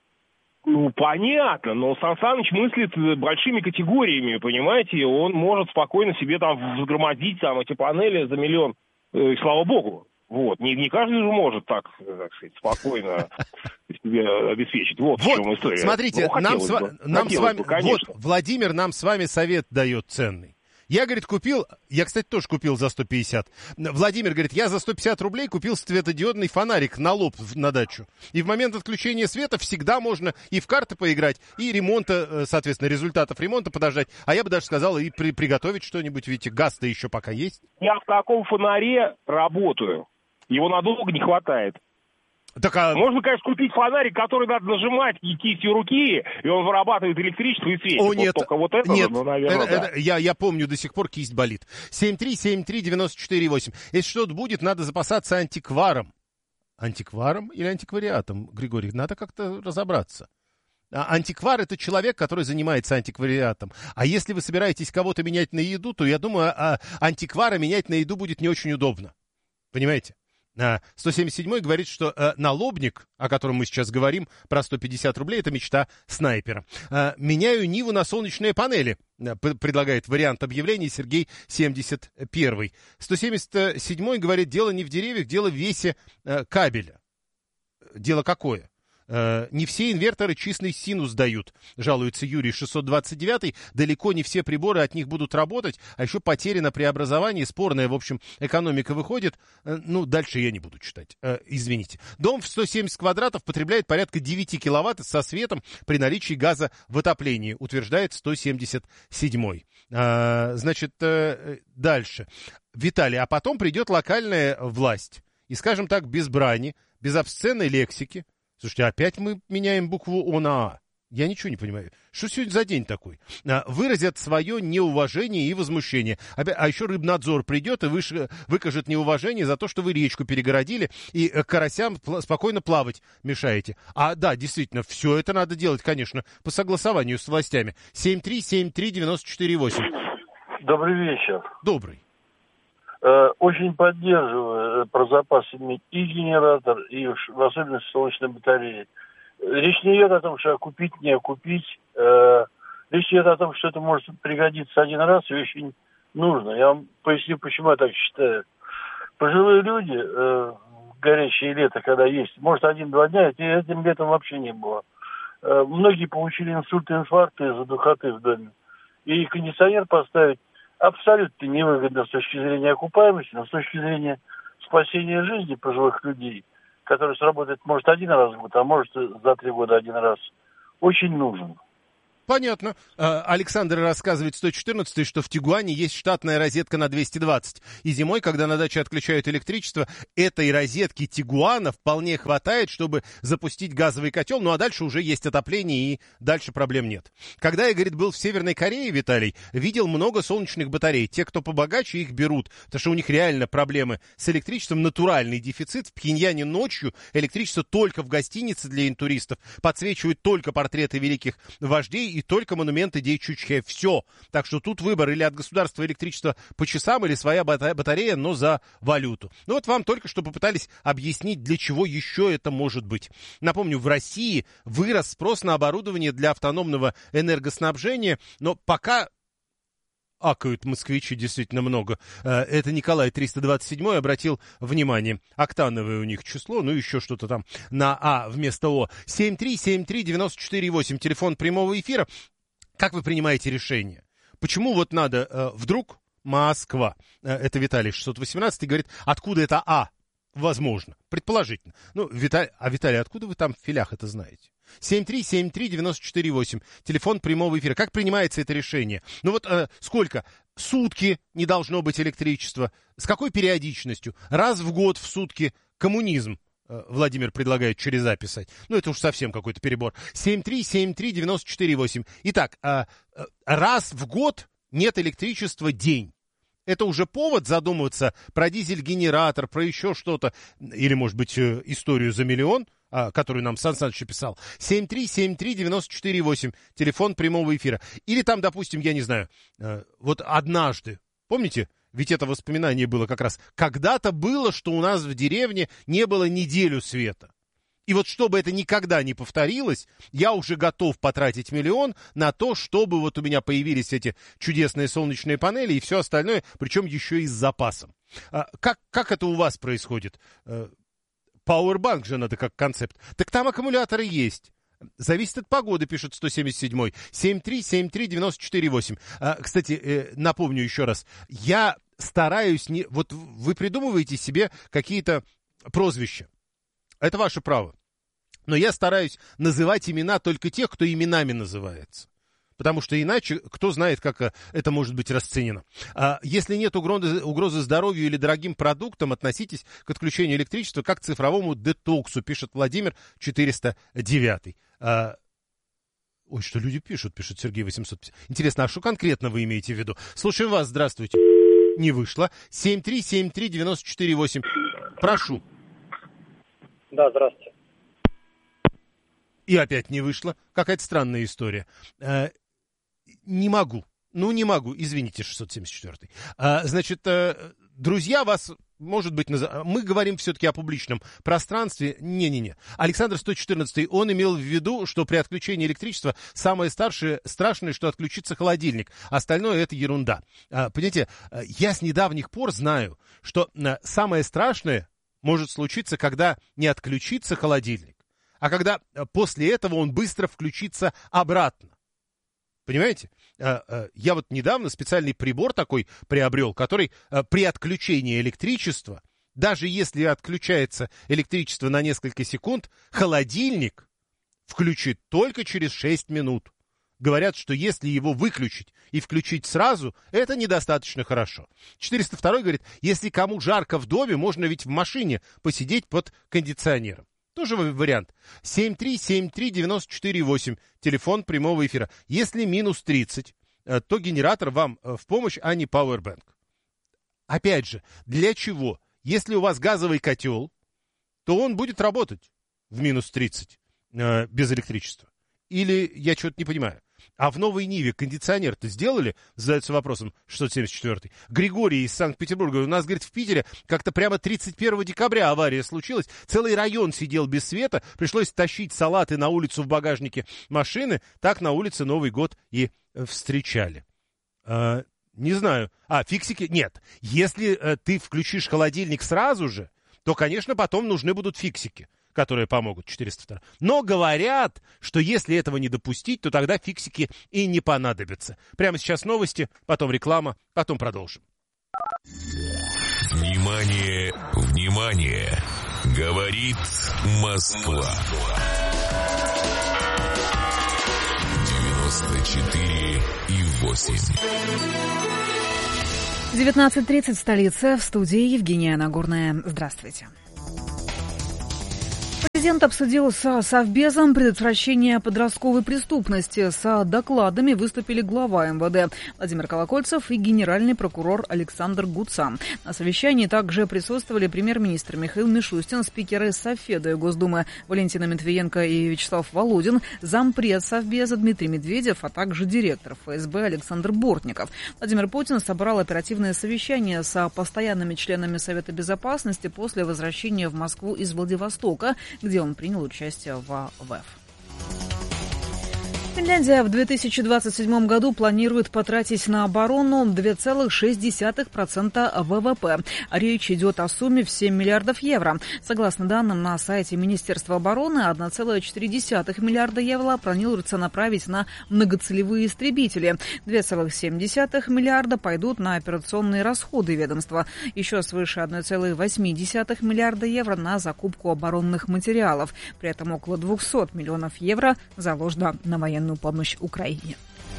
[SPEAKER 10] Ну, понятно, но Сан Саныч мыслит большими категориями, понимаете? Он может спокойно себе там взгромодить там эти панели за миллион, и слава богу. Вот, не, не каждый же может так, так сказать, спокойно себе обеспечить. Вот, вот в чем история.
[SPEAKER 1] Смотрите, ну, нам, с, бы, нам с вами, бы, вот, Владимир нам с вами совет дает ценный. Я, говорит, купил, я, кстати, тоже купил за сто пятьдесят. Владимир говорит, я за сто пятьдесят рублей купил светодиодный фонарик на лоб на дачу. И в момент отключения света всегда можно и в карты поиграть, и ремонта, соответственно, результатов ремонта подождать. А я бы даже сказал, и при, приготовить что-нибудь, видите, газ-то еще пока есть.
[SPEAKER 10] Я в таком фонаре работаю. Его надолго не хватает.
[SPEAKER 1] Так, а...
[SPEAKER 10] Можно, конечно, купить фонарик, который надо нажимать и кистью руки, и он вырабатывает электричество и светит.
[SPEAKER 1] О, нет,
[SPEAKER 10] вот только вот это,
[SPEAKER 1] нет,
[SPEAKER 10] ну, наверное,
[SPEAKER 1] это,
[SPEAKER 10] да.
[SPEAKER 1] это, я, я помню, до сих пор кисть болит. семь три семь три девять четыре восемь. Если что-то будет, надо запасаться антикваром. Антикваром или антиквариатом, Григорий? Надо как-то разобраться. А антиквар — это человек, который занимается антиквариатом. А если вы собираетесь кого-то менять на еду, то, я думаю, а антиквара менять на еду будет не очень удобно. Понимаете? сто семьдесят седьмой говорит, что э, налобник, о котором мы сейчас говорим, про сто пятьдесят рублей, это мечта снайпера. Э, меняю Ниву на солнечные панели, э, предлагает вариант объявления Сергей семьдесят первый. сто семьдесят седьмой говорит, дело не в деревьях, дело в весе э, кабеля. Дело какое? Не все инверторы чистый синус дают, жалуется Юрий шестьсот двадцать девятый. Далеко не все приборы от них будут работать, а еще потери на преобразовании, спорная, в общем, экономика выходит. Ну, дальше я не буду читать, извините. Дом в сто семьдесят квадратов потребляет порядка девять киловатт со светом при наличии газа в отоплении, утверждает сто семьдесят седьмой. Значит, дальше. Виталий, а потом придет локальная власть, и, скажем так, без брани, без обсценной лексики. Слушайте, опять мы меняем букву О на А. Я ничего не понимаю. Что сегодня за день такой? Выразят свое неуважение и возмущение. А еще Рыбнадзор придет и выш... выкажет неуважение за то, что вы речку перегородили и карасям спокойно плавать мешаете. А да, действительно, все это надо делать, конечно, по согласованию с властями. семь три семь три девять четыре восемь.
[SPEAKER 11] Добрый вечер.
[SPEAKER 1] Добрый.
[SPEAKER 11] Очень поддерживаю про запас иметь и генератор, и в особенности солнечные батареи. Речь не идет о том, что купить, не купить. Речь идет о том, что это может пригодиться один раз и очень нужно. Я вам поясню, почему я так считаю. Пожилые люди, в горячее лето, когда есть, может, один-два дня, этим летом вообще не было. Э, многие получили инсульт и инфаркт из-за духоты в доме. И кондиционер поставить абсолютно невыгодно с точки зрения окупаемости, но с точки зрения спасения жизни пожилых людей, который сработает, может, один раз в год, а может, за три года один раз, очень нужен.
[SPEAKER 1] Понятно. Александр рассказывает сто четырнадцать, что в Тигуане есть штатная розетка на двести двадцать. И зимой, когда на даче отключают электричество, этой розетки Тигуана вполне хватает, чтобы запустить газовый котел. Ну а дальше уже есть отопление, и дальше проблем нет. Когда я, говорит, был в Северной Корее, Виталий, видел много солнечных батарей. Те, кто побогаче, их берут, потому что у них реально проблемы с электричеством, натуральный дефицит. В Пхеньяне ночью электричество только в гостинице для интуристов, подсвечивают только портреты великих вождей и только монументы Дей Чучхе. Все. Так что тут выбор или от государства электричества по часам, или своя батарея, но за валюту. Ну вот вам только что попытались объяснить, для чего еще это может быть. Напомню, в России вырос спрос на оборудование для автономного энергоснабжения, но пока... Акают москвичи действительно много. Это Николай триста двадцать семь обратил внимание. Октановое у них число, ну еще что-то там на А вместо О. семь три семь три девять четыре восемь, телефон прямого эфира. Как вы принимаете решение? Почему вот надо вдруг Москва? Это Виталий шестьсот восемнадцать говорит, откуда это А? Возможно, предположительно. Ну, Виталий, а Виталий, откуда вы там в филях это знаете? семь три семь три девять четыре восемь, телефон прямого эфира. Как принимается это решение? Ну вот э, сколько? Сутки не должно быть электричества. С какой периодичностью? Раз в год в сутки. Коммунизм. Э, Владимир предлагает через А писать. Ну это уж совсем какой-то перебор. семь три семь три девять четыре восемь. Итак, э, э, раз в год нет электричества день. Это уже повод задумываться про дизель-генератор, про еще что-то. Или, может быть, историю за миллион, которую нам Сан Саныч писал. семь три семь три девять четыре восемь, телефон прямого эфира. Или там, допустим, я не знаю, вот однажды, помните, ведь это воспоминание было как раз, когда-то было, что у нас в деревне не было неделю света. И вот чтобы это никогда не повторилось, я уже готов потратить миллион на то, чтобы вот у меня появились эти чудесные солнечные панели и все остальное, причем еще и с запасом. А, как, как это у вас происходит? Powerbank же надо как концепт. Так там аккумуляторы есть. Зависит от погоды, пишет сто семьдесят семь. семь три семь три девять четыре восемь. А, кстати, э, напомню еще раз. Я стараюсь... не Вот вы придумываете себе какие-то прозвища. Это ваше право. Но я стараюсь называть имена только тех, кто именами называется. Потому что иначе, кто знает, как это может быть расценено. А если нет угрозы, угрозы здоровью или дорогим продуктам, относитесь к отключению электричества как к цифровому детоксу, пишет Владимир четыреста девять. А... Ой, что люди пишут, пишет Сергей восемьсот пятьдесят. Интересно, а что конкретно вы имеете в виду? Слушаем вас, здравствуйте. Не вышло. семь три семь три девять четыре восемь. Прошу.
[SPEAKER 12] Да, здравствуйте.
[SPEAKER 1] И опять не вышло. Какая-то странная история. Э, не могу. Ну, не могу. Извините, шестьсот семьдесят четыре. Э, значит, э, друзья вас, может быть, наз... мы говорим все-таки о публичном пространстве. Не-не-не. Александр сто четырнадцать, он имел в виду, что при отключении электричества самое старшее, страшное, что отключится холодильник. Остальное это ерунда. Э, понимаете, я с недавних пор знаю, что э, самое страшное может случиться, когда не отключится холодильник, а когда после этого он быстро включится обратно. Понимаете? Я вот недавно специальный прибор такой приобрел, который при отключении электричества, даже если отключается электричество на несколько секунд, холодильник включит только через шесть минут. Говорят, что если его выключить и включить сразу, это недостаточно хорошо. четыреста два говорит, если кому жарко в доме, можно ведь в машине посидеть под кондиционером. Тоже вариант. семь три семь три девять четыре восемь, телефон прямого эфира. Если минус тридцать, то генератор вам в помощь, а не Powerbank. Опять же, для чего? Если у вас газовый котел, то он будет работать в минус тридцать э, без электричества. Или я что-то не понимаю. А в Новой Ниве кондиционер-то сделали? Задается вопросом шестьсот семьдесят четыре. Григорий из Санкт-Петербурга. У нас, говорит, в Питере как-то прямо тридцать первого декабря авария случилась. Целый район сидел без света. Пришлось тащить салаты на улицу в багажнике машины. Так на улице Новый год и встречали. А, не знаю. А, фиксики? Нет. Если а, ты включишь холодильник сразу же, то, конечно, потом нужны будут фиксики, которые помогут, четыреста два. Но говорят, что если этого не допустить, то тогда фиксики и не понадобятся. Прямо сейчас новости, потом реклама, потом продолжим.
[SPEAKER 4] Внимание, внимание! Говорит Москва. девяносто четыре и восемь.
[SPEAKER 5] девятнадцать тридцать в столице. В студии Евгения Нагорная. Здравствуйте. Президент обсудил с Совбезом предотвращение подростковой преступности. С докладами выступили глава эм вэ дэ Владимир Колокольцев и генеральный прокурор Александр Гуца. На совещании также присутствовали премьер-министр Михаил Мишустин, спикеры Софеды Госдумы Валентина Матвиенко и Вячеслав Володин, зампред Совбеза Дмитрий Медведев, а также директор эф эс бэ Александр Бортников. Владимир Путин собрал оперативное совещание с постоянными членами Совета Безопасности после возвращения в Москву из Владивостока, где он принял участие в ВЭФ. Финляндия в две тысячи двадцать седьмом году планирует потратить на оборону два целых шесть десятых процента вэ вэ пэ. Речь идет о сумме в семь миллиардов евро. Согласно данным на сайте Министерства обороны, один целых четыре десятых миллиарда евро планируется направить на многоцелевые истребители. два целых семь десятых миллиарда пойдут на операционные расходы ведомства. Еще свыше один целых восемь десятых миллиарда евро на закупку оборонных материалов. При этом около двести миллионов евро заложено на военную помощь Украине.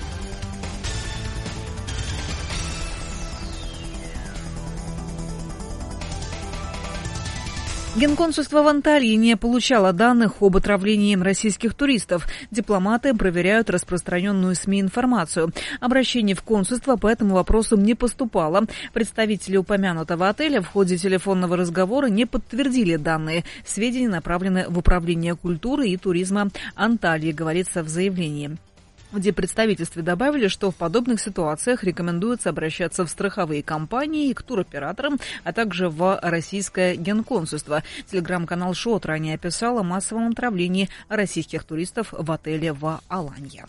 [SPEAKER 5] Генконсульство в Анталии не получало данных об отравлении российских туристов. Дипломаты проверяют распространенную СМИ информацию. Обращение в консульство по этому вопросу не поступало. Представители упомянутого отеля в ходе телефонного разговора не подтвердили данные. Сведения направлены в Управление культуры и туризма Анталии, говорится в заявлении. В депредставительстве добавили, что в подобных ситуациях рекомендуется обращаться в страховые компании и к туроператорам, а также в российское генконсульство. Телеграм-канал ШОТ ранее описал о массовом отравлении российских туристов в отеле в Аланье.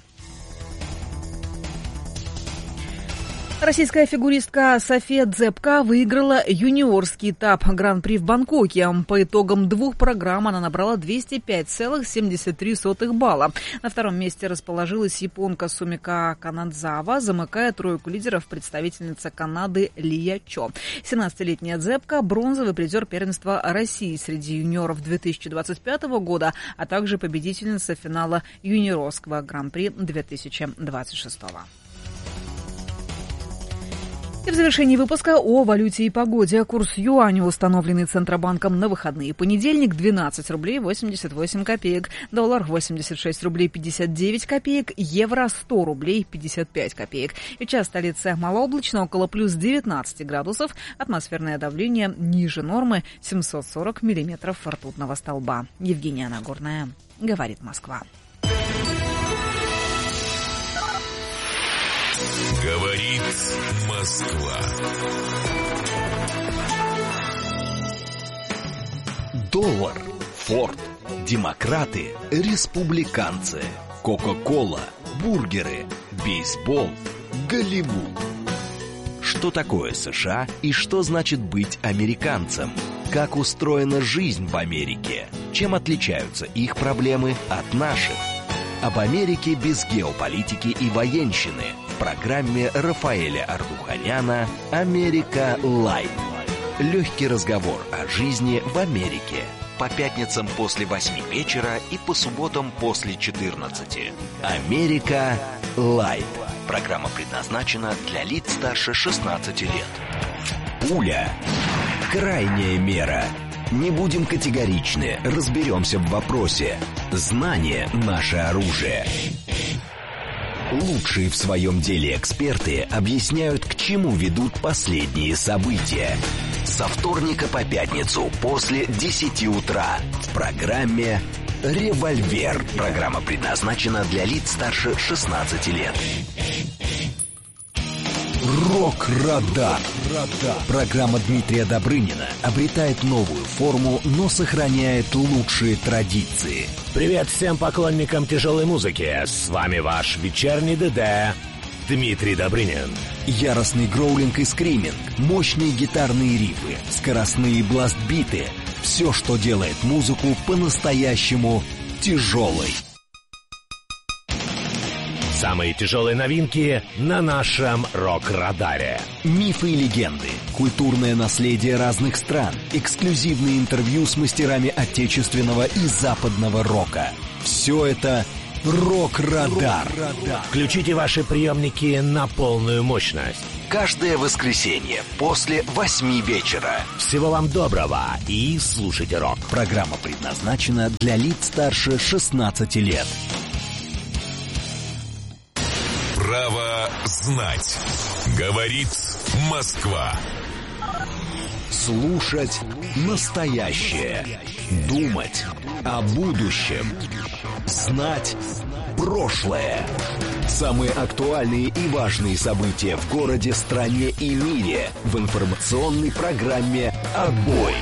[SPEAKER 5] Российская фигуристка София Дзепка выиграла юниорский этап Гран-при в Бангкоке. По итогам двух программ она набрала двести пять целых семьдесят три сотых балла. На втором месте расположилась японка Сумика Канадзава, замыкая тройку лидеров представительница Канады Лия Чо. семнадцатилетняя Дзепка – бронзовый призер первенства России среди юниоров две тысячи двадцать пятого года, а также победительница финала юниорского Гран-при две тысячи двадцать шестого. И в завершении выпуска о валюте и погоде. Курс юаня, установленный Центробанком на выходные. Понедельник – двенадцать рублей восемьдесят восемь копеек. Доллар – восемьдесят шесть рублей пятьдесят девять копеек. Евро – сто рублей пятьдесят пять копеек. И час столицы малооблачно, около плюс девятнадцать градусов. Атмосферное давление ниже нормы – семьсот сорок миллиметров ртутного столба. Евгения Нагорная. Говорит Москва.
[SPEAKER 4] Говорит Москва.
[SPEAKER 7] Доллар, Форд, демократы, республиканцы, Кока-кола, бургеры, бейсбол, Голливуд. Что такое США и что значит быть американцем? Как устроена жизнь в Америке? Чем отличаются их проблемы от наших? Об Америке без геополитики и военщины в программе Рафаэля Ардуханяна «Америка Лайт». Легкий разговор о жизни в Америке. По пятницам после восьми вечера и по субботам после четырнадцати. «Америка Лайт». Программа предназначена для лиц старше шестнадцати лет. Пуля. Крайняя мера. Не будем категоричны, разберемся в вопросе. Знание – наше оружие. Лучшие в своем деле эксперты объясняют, к чему ведут последние события. Со вторника по пятницу после десяти утра в программе «Револьвер». Программа предназначена для лиц старше шестнадцати лет. Рок-радар. Программа Дмитрия Добрынина обретает новую форму, но сохраняет лучшие традиции.
[SPEAKER 13] Привет всем поклонникам тяжелой музыки. С вами ваш вечерний ДД Дмитрий Добрынин.
[SPEAKER 7] Яростный гроулинг и скриминг, мощные гитарные рифы, скоростные бласт-биты, Все, что делает музыку по-настоящему тяжелой.
[SPEAKER 13] Самые тяжелые новинки на нашем рок-радаре.
[SPEAKER 7] Мифы и легенды, культурное наследие разных стран, эксклюзивные интервью с мастерами отечественного и западного рока. Все это «Рок-радар».
[SPEAKER 13] Включите ваши приемники на полную мощность.
[SPEAKER 7] Каждое воскресенье после восьми вечера.
[SPEAKER 13] Всего вам доброго и слушайте рок.
[SPEAKER 7] Программа предназначена для лиц старше шестнадцати лет.
[SPEAKER 4] Право знать. Говорит Москва.
[SPEAKER 7] Слушать настоящее. Думать о будущем. Знать прошлое. Самые актуальные и важные события в городе, стране и мире в информационной программе «Отбой».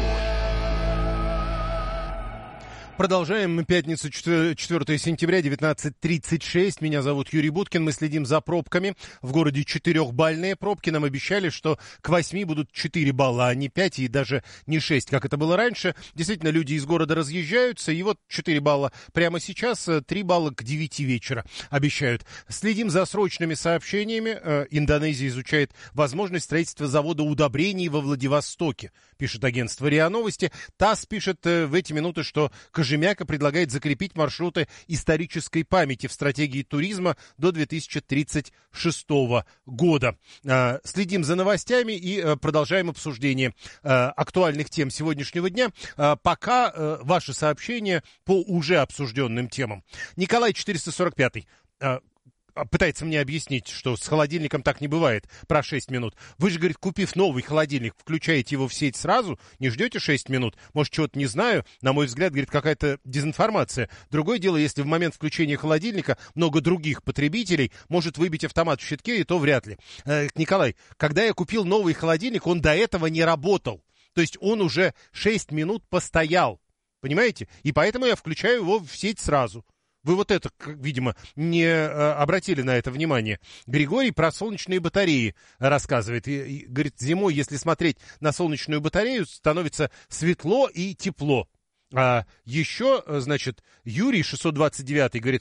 [SPEAKER 1] Продолжаем. Пятницу, четвёртого сентября, девятнадцать тридцать шесть. Меня зовут Юрий Буткин. Мы следим за пробками. В городе четырехбальные пробки. Нам обещали, что к восьми будут четыре балла, а не пять и даже не шесть, как это было раньше. Действительно, люди из города разъезжаются. И вот четыре балла прямо сейчас, три балла к девяти вечера обещают. Следим за срочными сообщениями. Индонезия изучает возможность строительства завода удобрений во Владивостоке, пишет агентство РИА Новости. ТАСС пишет в эти минуты, что Кожемяка предлагает закрепить маршруты исторической памяти в стратегии туризма до две тысячи тридцать шестого года. Следим за новостями и продолжаем обсуждение актуальных тем сегодняшнего дня. Пока ваши сообщения по уже обсужденным темам. Николай четыреста сорок пятый пытается мне объяснить, что с холодильником так не бывает, про шесть минут. Вы же, говорит, купив новый холодильник, включаете его в сеть сразу, не ждете шесть минут? Может, чего-то не знаю? На мой взгляд, говорит, какая-то дезинформация. Другое дело, если в момент включения холодильника много других потребителей может выбить автомат в щитке, и то вряд ли. Э, Николай, когда я купил новый холодильник, он до этого не работал. То есть он уже шесть минут постоял. Понимаете? И поэтому я включаю его в сеть сразу. Вы вот это, видимо, не обратили на это внимание. Григорий про солнечные батареи рассказывает. И, и, говорит, зимой, если смотреть на солнечную батарею, становится светло и тепло. А еще, значит, Юрий шестьсот двадцать девятый говорит,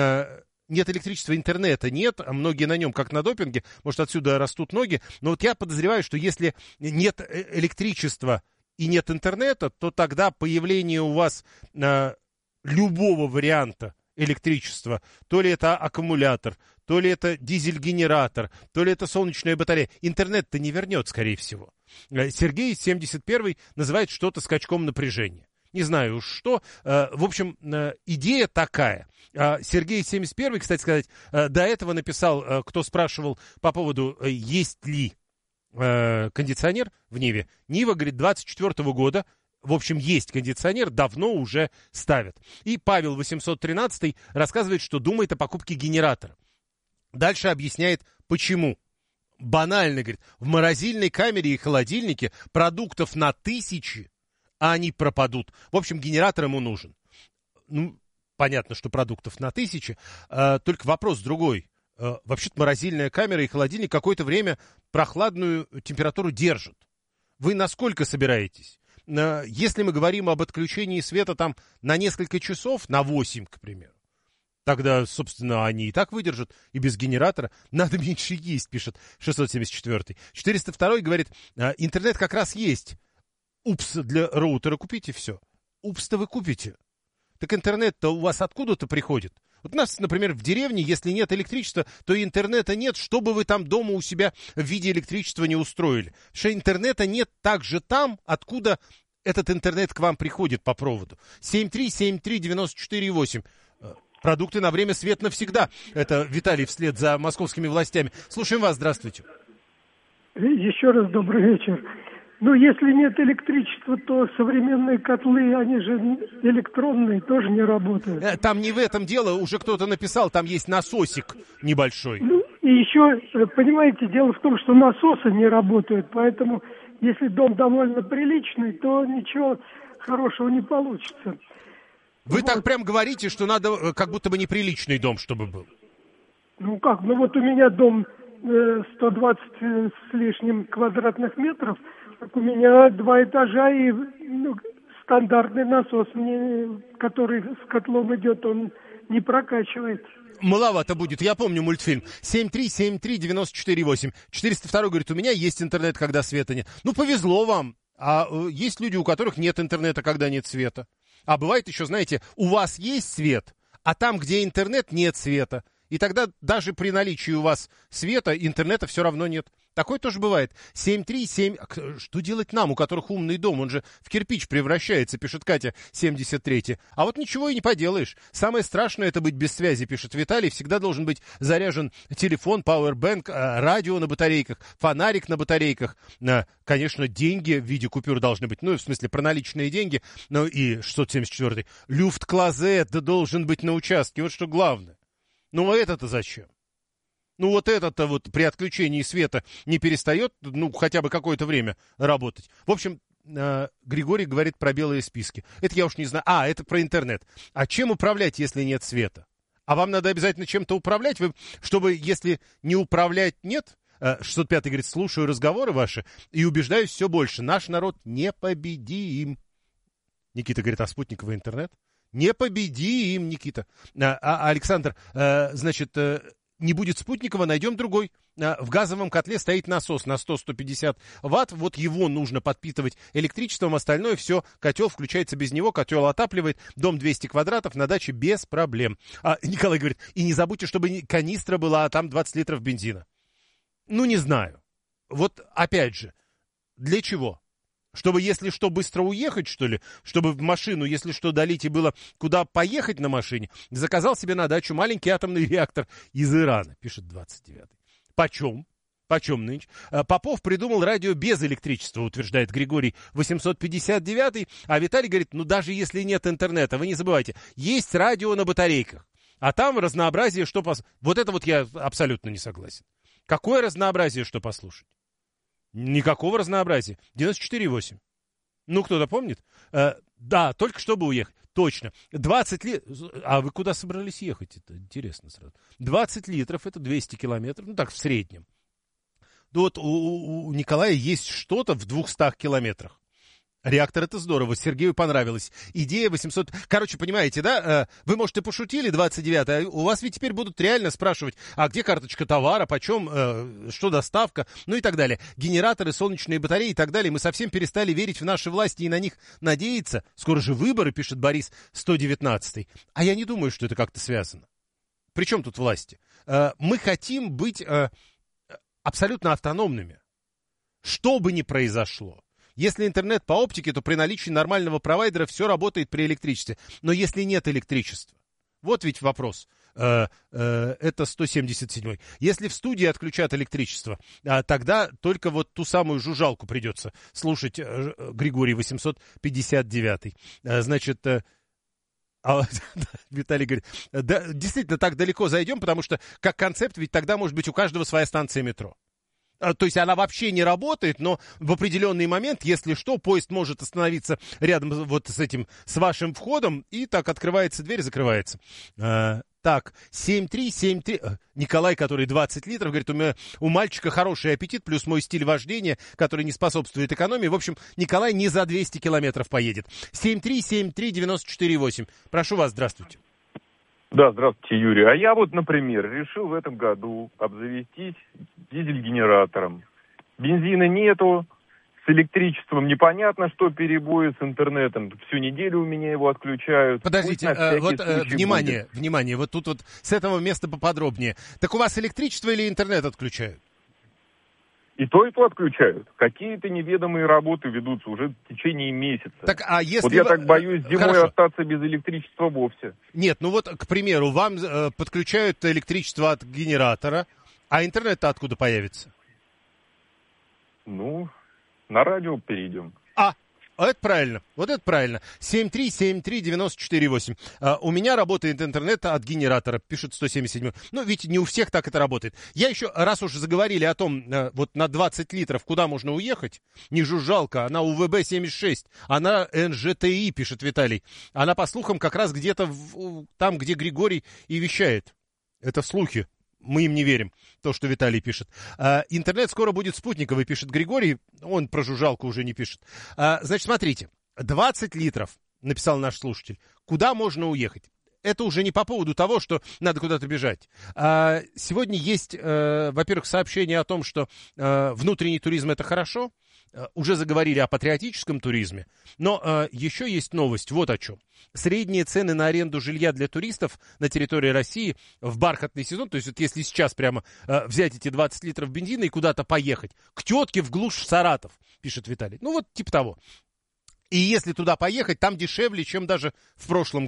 [SPEAKER 1] нет электричества, интернета нет, а многие на нем как на допинге, может, отсюда растут ноги. Но вот я подозреваю, что если нет электричества и нет интернета, то тогда появление у вас а, любого варианта электричества, то ли это аккумулятор, то ли это дизель-генератор, то ли это солнечная батарея. Интернет-то не вернет, скорее всего. Сергей семьдесят первый называет что-то скачком напряжения. Не знаю уж что. В общем, идея такая. Сергей семьдесят первый, кстати сказать, до этого написал, кто спрашивал по поводу, есть ли кондиционер в Ниве. Нива, говорит, двадцать четвёртого года. В общем, есть кондиционер, давно уже ставят. И Павел восемьсот тринадцатый рассказывает, что думает о покупке генератора. Дальше объясняет, почему. Банально, говорит, в морозильной камере и холодильнике продуктов на тысячи, а они пропадут. В общем, генератор ему нужен. Ну, понятно, что продуктов на тысячи, а, только вопрос другой. А, вообще-то морозильная камера и холодильник какое-то время прохладную температуру держат. Вы насколько собираетесь? Если мы говорим об отключении света там на несколько часов, на восемь, к примеру, тогда, собственно, они и так выдержат, и без генератора. Надо меньше есть, пишет шестьсот семьдесят четвёртый. четыреста второй говорит, интернет как раз есть. Упс, для роутера купите все. Упс-то вы купите. Так интернет-то у вас откуда-то приходит. Вот у нас, например, в деревне, если нет электричества, то и интернета нет, что бы вы там дома у себя в виде электричества не устроили. Потому что интернета нет также там, откуда этот интернет к вам приходит по проводу. семь три семь три девять четыре восемь. Продукты на время, свет навсегда. Это Виталий вслед за московскими властями. Слушаем вас, здравствуйте.
[SPEAKER 3] Еще раз добрый вечер. Ну, если нет электричества, то современные котлы, они же электронные, тоже не работают.
[SPEAKER 1] Там не в этом дело, уже кто-то написал, там есть насосик небольшой.
[SPEAKER 3] Ну, и еще, понимаете, дело в том, что насосы не работают, поэтому, если дом довольно приличный, то ничего хорошего не получится.
[SPEAKER 1] Вы
[SPEAKER 3] вот.
[SPEAKER 1] Так прям говорите, что надо как будто бы неприличный дом, чтобы был.
[SPEAKER 3] Ну как, ну вот у меня дом сто двадцать с лишним квадратных метров. Так у меня два этажа и ну, стандартный насос, мне, который с котлом идет, он не прокачивает.
[SPEAKER 1] Маловато будет. Я помню мультфильм. семь три семь три девять четыре восемь. четыреста два говорит, у меня есть интернет, когда света нет. Ну, повезло вам. А э, есть люди, у которых нет интернета, когда нет света. А бывает еще, знаете, у вас есть свет, а там, где интернет, нет света. И тогда даже при наличии у вас света, интернета все равно нет. Такое тоже бывает. семь три семь... Что делать нам, у которых умный дом? Он же в кирпич превращается, пишет Катя семьдесят три. А вот ничего и не поделаешь. Самое страшное — это быть без связи, пишет Виталий. Всегда должен быть заряжен телефон, пауэрбэнк, радио на батарейках, фонарик на батарейках. Конечно, деньги в виде купюр должны быть. Ну, в смысле, проналичные деньги. Ну и шестьсот семьдесят четыре. Люфт-клозет должен быть на участке. Вот что главное. Ну, а это-то зачем? Ну, вот это-то вот при отключении света не перестает, ну, хотя бы какое-то время работать. В общем, э, Григорий говорит про белые списки. Это я уж не знаю. А, это про интернет. А чем управлять, если нет света? А вам надо обязательно чем-то управлять, вы, чтобы, если не управлять нет... Э, шестьсот пятый говорит, слушаю разговоры ваши и убеждаюсь все больше. Наш народ непобедим. Никита говорит, а спутниковый интернет? Непобедим, Никита. А, а Александр, э, значит... Э, не будет спутникового, найдем другой. В газовом котле стоит насос на сто - сто пятьдесят ватт. Вот его нужно подпитывать электричеством. Остальное все, котел включается без него. Котел отапливает. Дом двести квадратов, на даче без проблем. А Николай говорит, и не забудьте, чтобы канистра была, а там двадцать литров бензина. Ну, не знаю. Вот опять же, для чего? Чтобы, если что, быстро уехать, что ли? Чтобы в машину, если что, долить и было куда поехать на машине? Заказал себе на дачу маленький атомный реактор из Ирана, пишет двадцать девятый. Почем? Почем нынче? Попов придумал радио без электричества, утверждает Григорий восемьсот пятьдесят девятый. А Виталий говорит, ну даже если нет интернета, вы не забывайте, есть радио на батарейках. А там разнообразие, что послушать. Вот это вот я абсолютно не согласен. Какое разнообразие, что послушать? Никакого разнообразия. девяносто четыре восемь. Ну, кто-то помнит? Э, да, только чтобы уехать. Точно. двадцать литров. А вы куда собрались ехать? Это интересно сразу. двадцать литров, это двести километров. Ну, так, в среднем. Вот у, у Николая есть что-то в двухстах километрах. Реактор — это здорово, Сергею понравилось. Идея восемьсот... Короче, понимаете, да? Вы, может, и пошутили, двадцать девятый, а у вас ведь теперь будут реально спрашивать, а где карточка товара, почем, э, что доставка, ну и так далее. Генераторы, солнечные батареи и так далее. Мы совсем перестали верить в наши власти и на них надеяться. Скоро же выборы, пишет Борис сто девятнадцатый. А я не думаю, что это как-то связано. При чем тут власти? Э, мы хотим быть э, абсолютно автономными. Что бы ни произошло. Если интернет по оптике, то при наличии нормального провайдера все работает при электричестве. Но если нет электричества, вот ведь вопрос. Э, э, это сто семьдесят седьмой. Если в студии отключат электричество, э, тогда только вот ту самую жужжалку придется слушать, э, Григорий восемьсот пятьдесят девятый. Э, значит... Э, А, Виталий говорит, да, действительно так далеко зайдем, потому что как концепт ведь тогда может быть у каждого своя станция метро. То есть она вообще не работает, но в определенный момент, если что, поезд может остановиться рядом вот с этим, с вашим входом, и так открывается дверь, закрывается. А, так, семь три семь три... Николай, который двадцать литров, говорит, у меня у мальчика хороший аппетит, плюс мой стиль вождения, который не способствует экономии. В общем, Николай не за двести километров поедет. семь три семь три девять четыре восемь. Прошу вас, здравствуйте.
[SPEAKER 14] Да, здравствуйте, Юрий. А я вот, например, решил в этом году обзавестись дизель-генератором. Бензина нету, с электричеством непонятно, что перебои, с интернетом. Всю неделю у меня его отключают.
[SPEAKER 1] Подождите, э, вот э, внимание, будет. внимание, вот тут вот с этого места поподробнее. Так у вас электричество или интернет отключают?
[SPEAKER 14] И то, и то отключают. Какие-то неведомые работы ведутся уже в течение месяца.
[SPEAKER 1] Так, а если
[SPEAKER 14] вот я
[SPEAKER 1] вы...
[SPEAKER 14] так боюсь зимой
[SPEAKER 1] Хорошо.
[SPEAKER 14] остаться без электричества вовсе.
[SPEAKER 1] Нет, ну вот, к примеру, вам э, подключают электричество от генератора, а интернет-то откуда появится?
[SPEAKER 14] Ну, на радио перейдем.
[SPEAKER 1] А, это правильно, вот это правильно. семь три семь три девять четыре восемь. А, у меня работает интернет от генератора, пишет сто семьдесят седьмой. Ну, ведь не у всех так это работает. Я еще, раз уж заговорили о том, вот на двадцать литров, куда можно уехать, не жужжалка, она у вэ бэ семьдесят шесть, она эн жэ тэ и, пишет Виталий. Она, по слухам, как раз где-то в, там, где Григорий и вещает. Это слухи. мы им не верим, то, что Виталий пишет. А, интернет скоро будет спутниковый, пишет Григорий. Он про жужжалку уже не пишет. А, значит, смотрите. двадцать литров, написал наш слушатель. Куда можно уехать? Это уже не по поводу того, что надо куда-то бежать. А, сегодня есть, э, во-первых, сообщение о том, что э, внутренний туризм – это хорошо. Э, уже заговорили о патриотическом туризме. Но э, еще есть новость вот о чем. Средние цены на аренду жилья для туристов на территории России в бархатный сезон, то есть вот если сейчас прямо э, взять эти двадцать литров бензина и куда-то поехать, к тетке в глушь в Саратов, пишет Виталий. Ну вот типа того. И если туда поехать, там дешевле, чем даже в прошлом году.